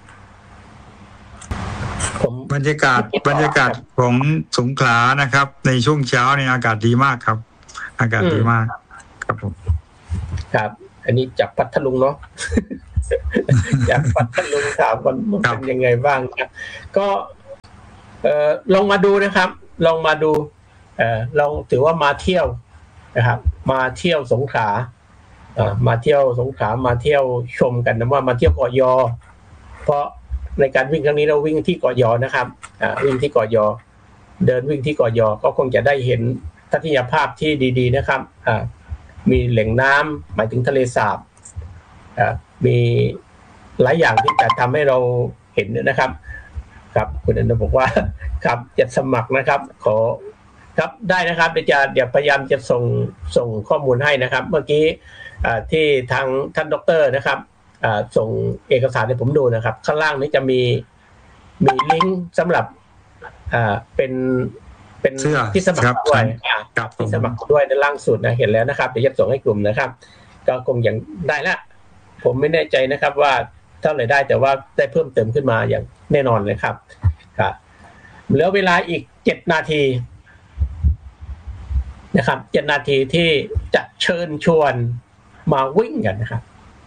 บรรยากาศของสงขลานะครับในช่วงเช้าเนี่ยอากาศดีมากครับอากาศดีมากครับผมครับอันนี้จากพัทลุงเนาะ จากพัทลุงถามมันเป็นยังไงบ้างครับก็ลองมาดูนะครับลองมาดูลองถือว่ามาเที่ยวนะครับมาเที่ยวสงขลามาเที่ยวสงขลามาเที่ยวชมกันนะว่ามาเที่ยวเกาะยอเพราะในการวิ่งครั้งนี้เราวิ่งที่เกาะยอนะครับวิ่งที่เกาะยอเดินวิ่งที่เกาะยอก็คงจะได้เห็นทัศนียภาพที่ดีๆนะครับมีแหล่งน้ำหมายถึงทะเลสาบมีหลายอย่างที่จะทำให้เราเห็นนะครับครับคุณอนุบอกว่าครับจะสมัครนะครับขอครับได้นะครับเดี๋ยวพยายามจะส่งข้อมูลให้นะครับเมื่อกี้ที่ทางท่านดร.นะครับส่งเอกสารให้ผมดูนะครับข้างล่างนี้จะมีลิงก์สำหรับเป็นที่สมัครด้วยที่สมัครด้วยในล่างสุดนะเห็นแล้วนะครับเดี๋ยวจะส่งให้กลุ่มนะครับก็คงยังได้ละผมไม่แน่ใจนะครับว่าเท่าไหร่ได้แต่ว่าได้เพิ่มเติมขึ้นมาอย่างแน่นอนเลยครับครับเหลือเวลาอีก7 นาทีนะครับ7 นาทีที่จะเชิญชวนมาวิ่งกันนะครับ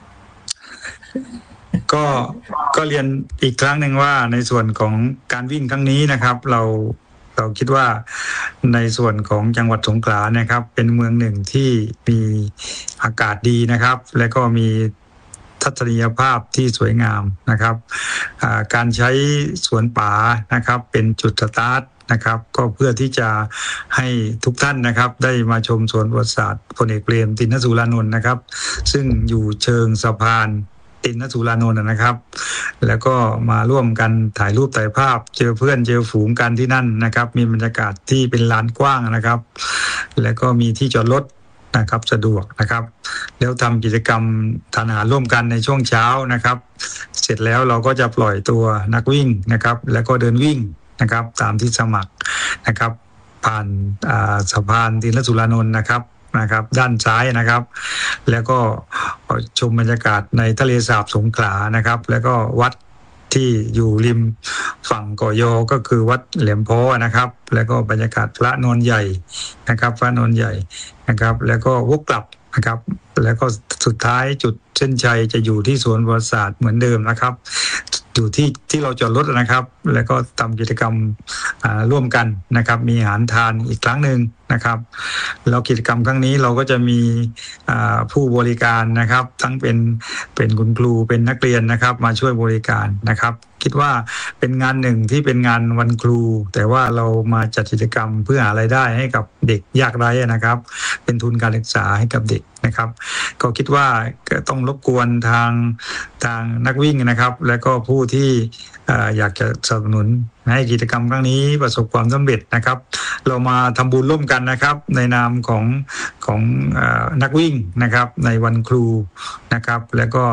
ก็เรียนอีกครั้งหนึ่งว่าในส่วนของการวิ่งครั้งนี้นะครับเราคิดว่าในส่วนของจังหวัดสงขลานะครับเป็นเมืองหนึ่งที่มีอากาศดีนะครับและก็มีทัศนียภาพที่สวยงามนะครับการใช้สวนป่านะครับเป็นจุดสตาร์ทนะครับก็เพื่อที่จะให้ทุกท่านนะครับได้มาชมสวนประวัติศาสตร์พลเอกเปรมติณสูรานนท์นะครับซึ่งอยู่เชิงสะพานติณสูรานนท์นะครับแล้วก็มาร่วมกันถ่ายรูปถ่ายภาพเจอเพื่อนเจอฝูงกันที่นั่นนะครับมีบรรยากาศที่เป็นลานกว้างนะครับแล้วก็มีที่จอดรถนะครับสะดวกนะครับแล้วทำกิจกรรมทานอาหารร่วมกันในช่วงเช้านะครับเสร็จแล้วเราก็จะปล่อยตัวนักวิ่งนะครับแล้วก็เดินวิ่งนะครับตามที่สมัครนะครับผ่านสะพานติณสูรานนท์นะครับด้านซ้ายนะครับแล้วก็ชมบรรยากาศในทะเลสาบสงขลานะครับแล้วก็วัดที่อยู่ริมฝั่งเกาะยอก็คือวัดแหลมโพนะครับแล้วก็บรรยากาศพระนอนใหญ่นะครับพระนอนใหญ่นะครับแล้วก็วกกลับนะครับแล้วก็สุดท้ายจุดเส้นชัยจะอยู่ที่สวนประวัติศาสตร์เหมือนเดิมนะครับอยู่ที่เราจอดรถนะครับแล้วก็ทำกิจกรรมร่วมกันนะครับมีอาหารทานอีกครั้งหนึ่งนะครับแล้วกิจกรรมครั้งนี้เราก็จะมีผู้บริการนะครับทั้งเป็นคุณครูเป็นนักเรียนนะครับมาช่วยบริการนะครับคิดว่าเป็นงานหนึ่งที่เป็นงานวันครูแต่ว่าเรามาจัดกิจกรรมเพื่อหารายได้ให้กับเด็กยากไร้นะครับเป็นทุนการศึกษาให้กับเด็กนะครับก็คิดว่าต้องรบกวนทางนักวิ่งนะครับและก็ผู้ที่อยากจะสนับสนุนให้กิจกรรมครั้งนี้ประสบความสำเร็จนะครับเรามาทำบุญร่วมกันนะครับในนามของนักวิ่งนะครับในวันครูนะครับแล้วก็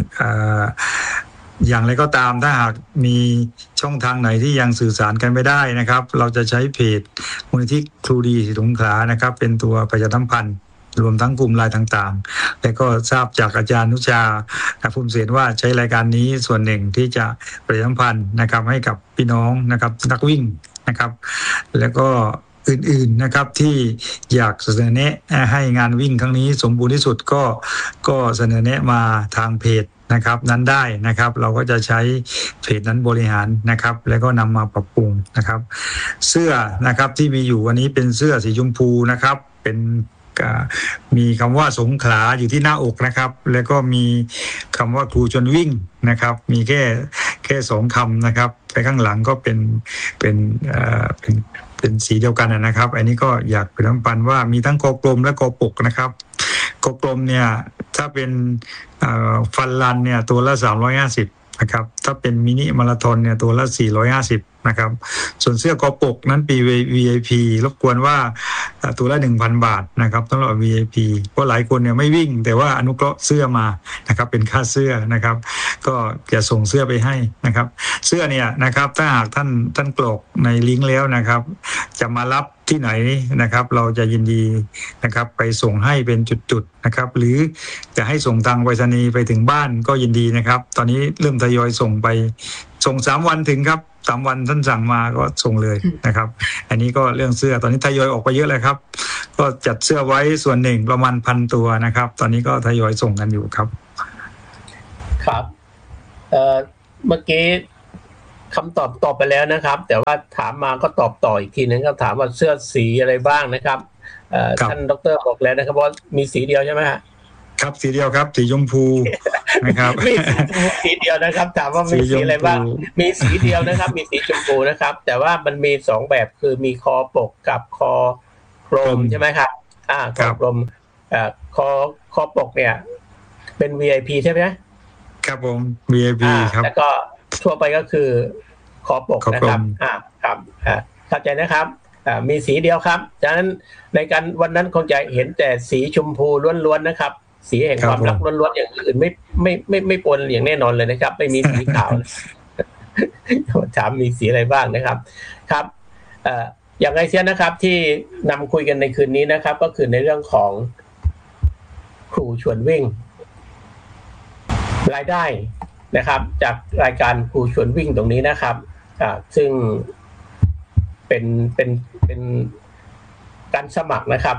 อย่างไรก็ตามถ้าหากมีช่องทางไหนที่ยังสื่อสารกันไม่ได้นะครับเราจะใช้เพจมูลนิธิครูดีสงขลานะครับเป็นตัวประชาสัมพันธ์รวมทั้งกลุ่มไลน์ต่างๆและก็ทราบจากอาจารย์นุชาภูมิเสนว่าใช้รายการนี้ส่วนหนึ่งที่จะประชาสัมพันธ์นะครับให้กับพี่น้องนะครับนักวิ่งนะครับแล้วก็อื่นๆนะครับที่อยากเสนอแนะให้งานวิ่งครั้งนี้สมบูรณ์ที่สุดก็เสนอแนะมาทางเพจนะครับนั้นได้นะครับเราก็จะใช้เพจนั้นบริหารนะครับแล้วก็นำมาปรับปรุงนะครับเสื้อนะครับที่มีอยู่วันนี้เป็นเสื้อสีชมพูนะครับเป็นมีคำว่าสงขลาอยู่ที่หน้าอกนะครับแล้วก็มีคำว่าครูชวนวิ่งนะครับมีแค่2 คำนะครับไปข้างหลังก็เป็นสีเดียวกันนะครับอันนี้ก็อยากประชาสัมพันธ์ว่ามีทั้งกกลมและกปกนะครับกกลมเนี่ยถ้าเป็นฟันรันเนี่ยตัวละ350นะครับถ้าเป็นมินิมาราธอนเนี่ยตัวละ450นะครับส่วนเสื้อกอปกนั้นปี VIP รบกวนว่าตัวละ 1,000 บาทนะครับสำหรับ VIP เพราะหลายคนเนี่ยไม่วิ่งแต่ว่าอนุเคราะห์เสื้อมานะครับเป็นค่าเสื้อนะครับก็จะส่งเสื้อไปให้นะครับเสื้อเนี่ยนะครับถ้าหากท่านกรอกในลิงก์แล้วนะครับจะมารับที่ไหนนะครับเราจะยินดีนะครับไปส่งให้เป็นจุดๆนะครับหรือจะให้ส่งทางไปรษณีย์ไปถึงบ้านก็ยินดีนะครับตอนนี้เริ่มทยอยส่งไปส่ง3 วันถึงครับ3 วันท่านสั่งมาก็ส่งเลยนะครับอันนี้ก็เรื่องเสื้อตอนนี้ทยอยออกไปเยอะเลยครับก็จัดเสื้อไว้ส่วนหนึ่งประมาณ1,000 ตัวนะครับตอนนี้ก็ทยอยส่งกันอยู่ครับครับเมื่อกี้คำตอบไปแล้วนะครับแต่ว่าถามมาก็ตอบต่ออีกทีนึงครับถามว่าเสื้อสีอะไรบ้างนะครับท่านดร.บอกแล้วนะครับว่ามีสีเดียวใช่ไหมฮะครับสีเดียวครับสีชมพูนะครับมีสีเดียวนะครับถามว่ามีสีอะไรบ้างมีสีเดียวนะครับมีสีชมพูนะครับแต่ว่ามันมี2แบบคือมีคอปกกับคอกลมใช่ไหมครับคอกลมคอปกเนี่ยเป็น VIP ใช่ไหมครับผม VIP ครับแล้วก็ทั่วไปก็คือคอปกนะครับครับเข้าใจนะครับมีสีเดียวครับฉะนั้นในการวันนั้นคงจะเห็นแต่สีชมพูล้วนๆนะครับสีแห่งความรักล้วนๆอย่างอื่นไม่ปนอย่างแน่นอนเลยนะครับไม่มีสีขาวถามมีสีอะไรบ้างนะครับครับอย่างไรเช่นนะครับที่นำคุยกันในคืนนี้นะครับก็คือในเรื่องของครูชวนวิ่งรายได้นะครับจากรายการครูชวนวิ่งตรงนี้นะครับซึ่งเป็นการสมัครนะครับ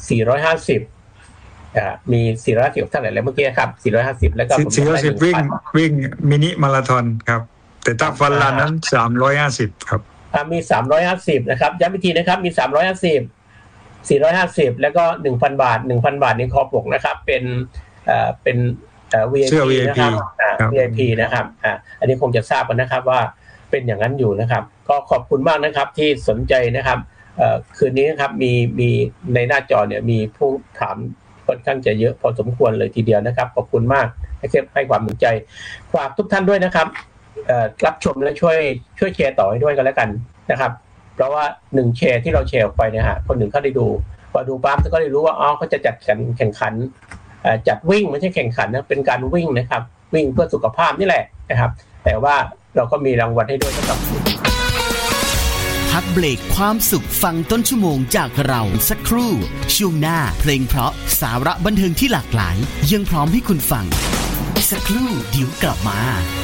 450มี450เท่าไหร่แล้วเมื่อกี้ครับ450แล้วก็ 450วิ่งมินิมาราธอนครับแต่ถ้าฟันรันนั้น350ครับมี350นะครับย้ำอีกทีนะครับมี350 450แล้วก็ 1,000 บาท 1,000 บาทนี้คอปกนะครับเป็นVIP นะครับVIP นะครับอันนี้คงจะทราบกันนะครับว่าเป็นอย่างนั้นอยู่นะครับก็ขอบคุณมากนะครับที่สนใจนะครับคืนนี้นะครับมีในหน้าจอเนี่ยมีผู้ถามค่อนข้างจะเยอะพอสมควรเลยทีเดียวนะครับขอบคุณมากให้ความสนใจฝากทุกท่านด้วยนะครับรับชมและช่วยแชร์ต่อให้ด้วยกันแล้วกันนะครับเพราะว่า1แชร์ที่เราแชร์ออกไปเนี่ยฮะคนหนึ่งเขาได้ดูพอดูปั๊บก็ได้รู้ว่าเขาจะจัดแข่งขันจัดวิ่งไม่ใช่แข่งขันนะเป็นการวิ่งนะครับวิ่งเพื่อสุขภาพนี่แหละนะครับแต่ว่าเราก็มีรางวัลให้ด้วยนะครับพักเบรกความสุขฟังต้นชั่วโมงจากเราสักครู่ช่วงหน้าเพลงเพราะสาระบันเทิงที่หลากหลายยังพร้อมให้คุณฟังสักครู่เดี๋ยวกลับมา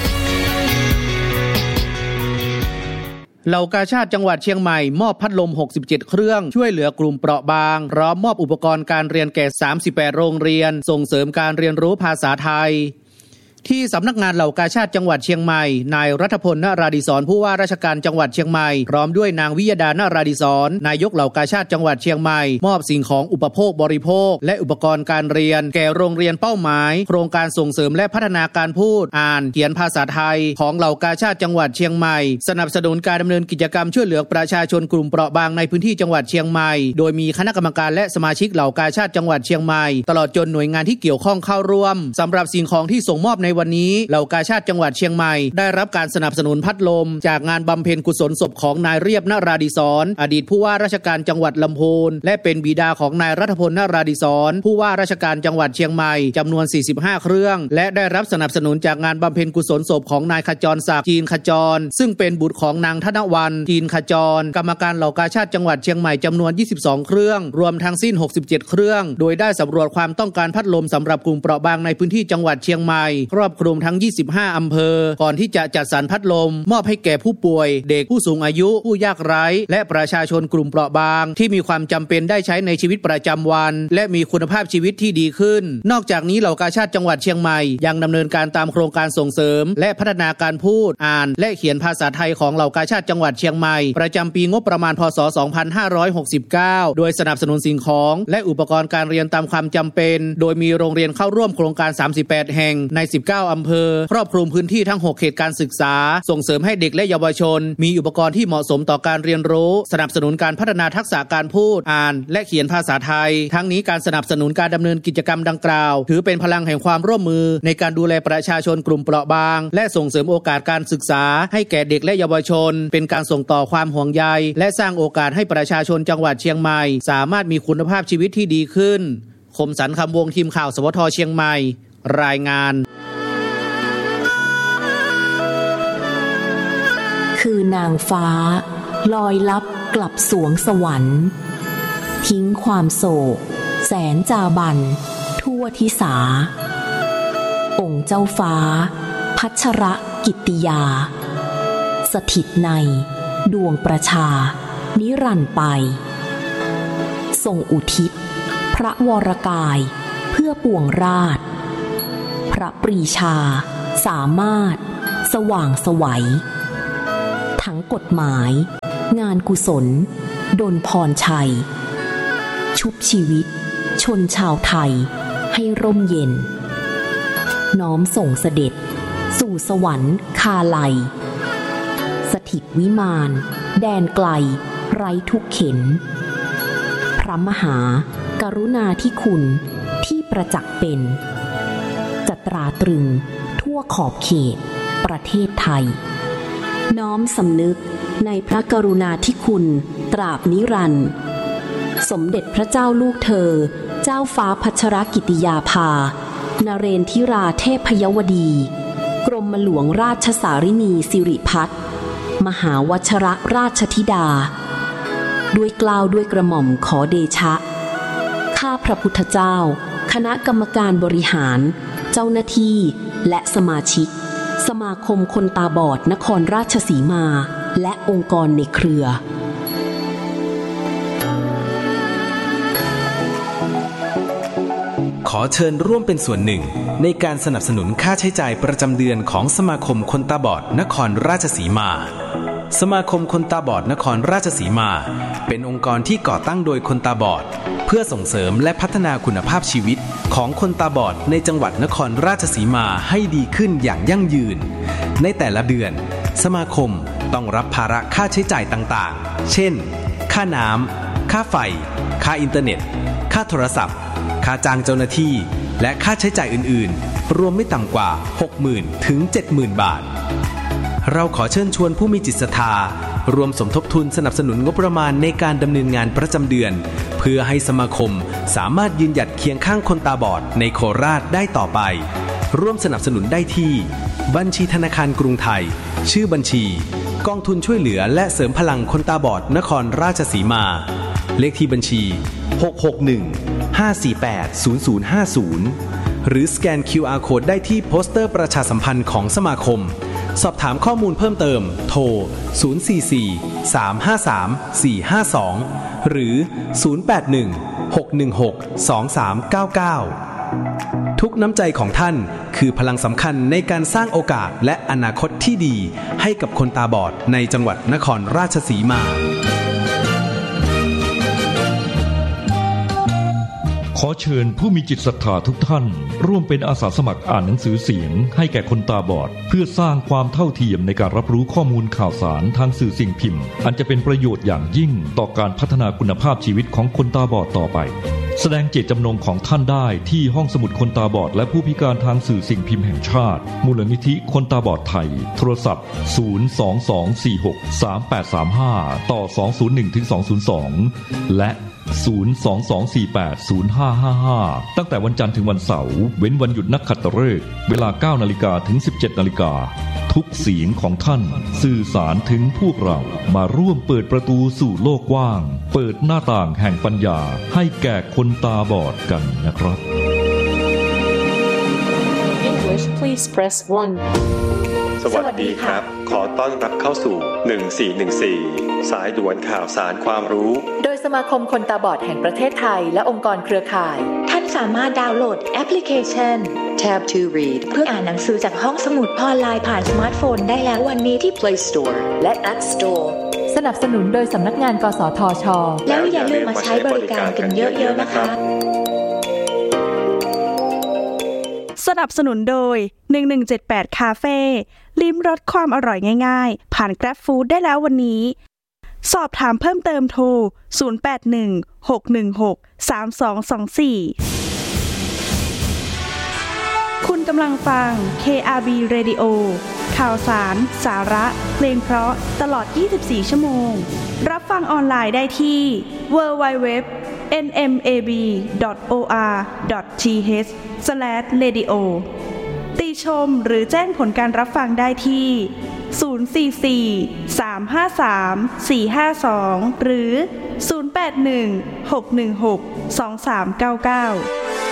เหล่ากาชาดจังหวัดเชียงใหม่มอบพัดลม67เครื่องช่วยเหลือกลุ่มเปราะบางพร้อมมอบอุปกรณ์การเรียนแก่38โรงเรียนส่งเสริมการเรียนรู้ภาษาไทยที่สำนักงานเหล่ากาชาดจังหวัดเชียงใหม่นายรัฐพล นราดิศรผู้ว่าราชการจังหวัดเชียงใหม่พร้อมด้วยนางวิยดา นราดิศรนายกเหล่ากาชาดจังหวัดเชียงใหม่มอบสิ่งของอุปโภคบริโภคและอุปกรณ์การเรียนแก่โรงเรียนเป้าหมายโครงการส่งเสริมและพัฒนาการพูดอ่านเขียนภาษาไทยของเหล่ากาชาดจังหวัดเชียงใหม่สนับสนุนการดำเนินกิจกรรมช่วยเหลือประชาชนกลุ่มเปราะบางในพื้นที่จังหวัดเชียงใหม่โดยมีคณะกรรมการและสมาชิกเหล่ากาชาดจังหวัดเชียงใหม่ตลอดจนหน่วยงานที่เกี่ยวข้องเข้าร่วมสำหรับสิ่งของที่ส่งมอบในวันนี้เหล่ากาชาดจังหวัดเชียงใหม่ได้รับการสนับสนุนพัดลมจากงานบำเพ็ญกุศลศพของนายเรียบ นราดิศรอดีตผู้ว่าราชการจังหวัดลำพูนและเป็นบิดาของนายรัฐพล นราดิศรผู้ว่าราชการจังหวัดเชียงใหม่จำนวน45เครื่องและได้รับสนับสนุนจากงานบำเพ็ญกุศลศพของนายขจรศักดิ์จีนขจรซึ่งเป็นบุตรของนางธนวรรณจีนขจรกรรมการเหล่ากาชาดจังหวัดเชียงใหม่จำนวน22เครื่องรวมทั้งสิ้น67เครื่องโดยได้สำรวจความต้องการพัดลมสำหรับกลุ่มเปราะบางในพื้นที่จังหวัดเชียงใหม่ครอบคลุมทั้ง25อำเภอก่อนที่จะจัดสรรพัดลมมอบให้แก่ผู้ป่วยเด็กผู้สูงอายุผู้ยากไร้และประชาชนกลุ่มเปราะบางที่มีความจำเป็นได้ใช้ในชีวิตประจำวันและมีคุณภาพชีวิตที่ดีขึ้นนอกจากนี้เหล่ากาชาดจังหวัดเชียงใหม่ยังดำเนินการตามโครงการส่งเสริมและพัฒนาการพูดอ่านและเขียนภาษาไทยของเหล่ากาชาดจังหวัดเชียงใหม่ประจำปีงบประมาณพ.ศ. 2569โดยสนับสนุนสิ่งของและอุปกรณ์การเรียนตามความจำเป็นโดยมีโรงเรียนเข้าร่วมโครงการ38แห่งใน19อำเภอครอบคลุมพื้นที่ทั้ง6เขตการศึกษาส่งเสริมให้เด็กและเยาวชนมีอุปกรณ์ที่เหมาะสมต่อการเรียนรู้สนับสนุนการพัฒนาทักษะการพูดอ่านและเขียนภาษาไทยทั้งนี้การสนับสนุนการดำเนินกิจกรรมดังกล่าวถือเป็นพลังแห่งความร่วมมือในการดูแลประชาชนกลุ่มเปราะบางและส่งเสริมโอกาสการศึกษาให้แก่เด็กและเยาวชนเป็นการส่งต่อความห่วงใยและสร้างโอกาสให้ประชาชนจังหวัดเชียงใหม่สามารถมีคุณภาพชีวิตที่ดีขึ้นคมสันต์คำวงทีมข่าวสวท.เชียงใหม่รายงานคือนางฟ้าลอยลับกลับสวงสวรรค์ทิ้งความโศกแสนจาบันทั่วทิสาองค์เจ้าฟ้าพัชรกิตติยาสถิตในดวงประชานิรันดร์ไปทรงอุทิศพระวรกายเพื่อปวงราชพระปรีชาสามารถสว่างไสวทั้งกฎหมายงานกุศลดลพรชัยชุบชีวิตชนชาวไทยให้ร่มเย็นน้อมส่งเสด็จสู่สวรรค์คาไลสถิตวิมานแดนไกลไร้ทุกเข็ญพระมหากรุณาธิคุณที่ประจักษ์เป็นจะตราตรึงทั่วขอบเขตประเทศไทยน้อมสำนึกในพระกรุณาธิคุณตราบนิรันดร์สมเด็จพระเจ้าลูกเธอเจ้าฟ้าพัชรกิติยาภานเรนทิราเทพยวดีกรมหลวงราชสารินีสิริพัฒน์มหาวชรราชธิดาด้วยเกล้าด้วยกระหม่อมขอเดชะข้าพระพุทธเจ้าคณะกรรมการบริหารเจ้าหน้าที่และสมาชิกสมาคมคนตาบอดนครราชสีมาและองค์กรในเครือขอเชิญร่วมเป็นส่วนหนึ่งในการสนับสนุนค่าใช้จ่ายประจำเดือนของสมาคมคนตาบอดนครราชสีมาสมาคมคนตาบอดนครราชสีมาเป็นองค์กรที่ก่อตั้งโดยคนตาบอดเพื่อส่งเสริมและพัฒนาคุณภาพชีวิตของคนตาบอดในจังหวัดนครราชสีมาให้ดีขึ้นอย่างยั่งยืนในแต่ละเดือนสมาคมต้องรับภาระค่าใช้จ่ายต่างๆเช่นค่าน้ำค่าไฟค่าอินเทอร์เน็ตค่าโทรศัพท์ค่าจ้างเจ้าหน้าที่และค่าใช้จ่ายอื่นๆรวมไม่ต่ำกว่า 60,000 ถึง 70,000 บาทเราขอเชิญชวนผู้มีจิตศรัทธารวมสมทบทุนสนับสนุนงบประมาณในการดำเนินงานประจำเดือนเพื่อให้สมาคมสามารถยืนหยัดเคียงข้างคนตาบอดในโคราชได้ต่อไปร่วมสนับสนุนได้ที่บัญชีธนาคารกรุงไทยชื่อบัญชีกองทุนช่วยเหลือและเสริมพลังคนตาบอดนครราชสีมาเลขที่บัญชี661-548-0050หรือสแกน QR Code ได้ที่โปสเตอร์ประชาสัมพันธ์ของสมาคมสอบถามข้อมูลเพิ่มเติมโทร044-353-452หรือ081-616-2399ทุกน้ำใจของท่านคือพลังสำคัญในการสร้างโอกาสและอนาคตที่ดีให้กับคนตาบอดในจังหวัดนครราชสีมาขอเชิญผู้มีจิตศรัทธาทุกท่านร่วมเป็นอาสาสมัครอ่านหนังสือเสียงให้แก่คนตาบอดเพื่อสร้างความเท่าเทียมในการรับรู้ข้อมูลข่าวสารทางสื่อสิ่งพิมพ์อันจะเป็นประโยชน์อย่างยิ่งต่อการพัฒนาคุณภาพชีวิตของคนตาบอดต่อไปแสดงเจตจำนงของท่านได้ที่ห้องสมุดคนตาบอดและผู้พิการทางสื่อสิ่งพิมพ์แห่งชาติมูลนิธิคนตาบอดไทยโทรศัพท์022463835ต่อ201-202และ022480555ตั้งแต่วันจันทร์ถึงวันเสาร์เว้นวันหยุดนักขัตฤกษ์เวลา 9:00 นถึง 17:00 นทุกเสียงของท่านสื่อสารถึงพวกเรามาร่วมเปิดประตูสู่โลกกว้างเปิดหน้าต่างแห่งปัญญาให้แก่คนตาบอดกันนะครับ English please press 1 สวัสดีครับขอต้อนรับเข้าสู่1414สายด่วนข่าวสารความรู้โดยสมาคมคนตาบอดแห่งประเทศไทยและองค์กรเครือข่ายท่านสามารถดาวน์โหลดแอปพลิเคชัน Tab to Read เพื่ออ่านหนังสือจากห้องสมุดออนไลน์ผ่านสมาร์ทโฟนได้แล้ววันนี้ที่ Play Store และ App Store สนับสนุนโดยสำนักงานกสทช.แล้วอย่าลืมมาใช้บริการกันเยอะๆนะคะสนับสนุนโดย1178คาเฟ่ลิ้มรสความอร่อยง่ายๆผ่าน Grab Food ได้แล้ววันนี้สอบถามเพิ่มเติมโทร0816163224คุณกำลังฟัง KRB Radio ข่าวสารสาระเพลงเพราะตลอด24ชั่วโมงรับฟังออนไลน์ได้ที่ www.nmab.or.th/radio ติชมหรือแจ้งผลการรับฟังได้ที่ 044-353-452 หรือ 081-616-2399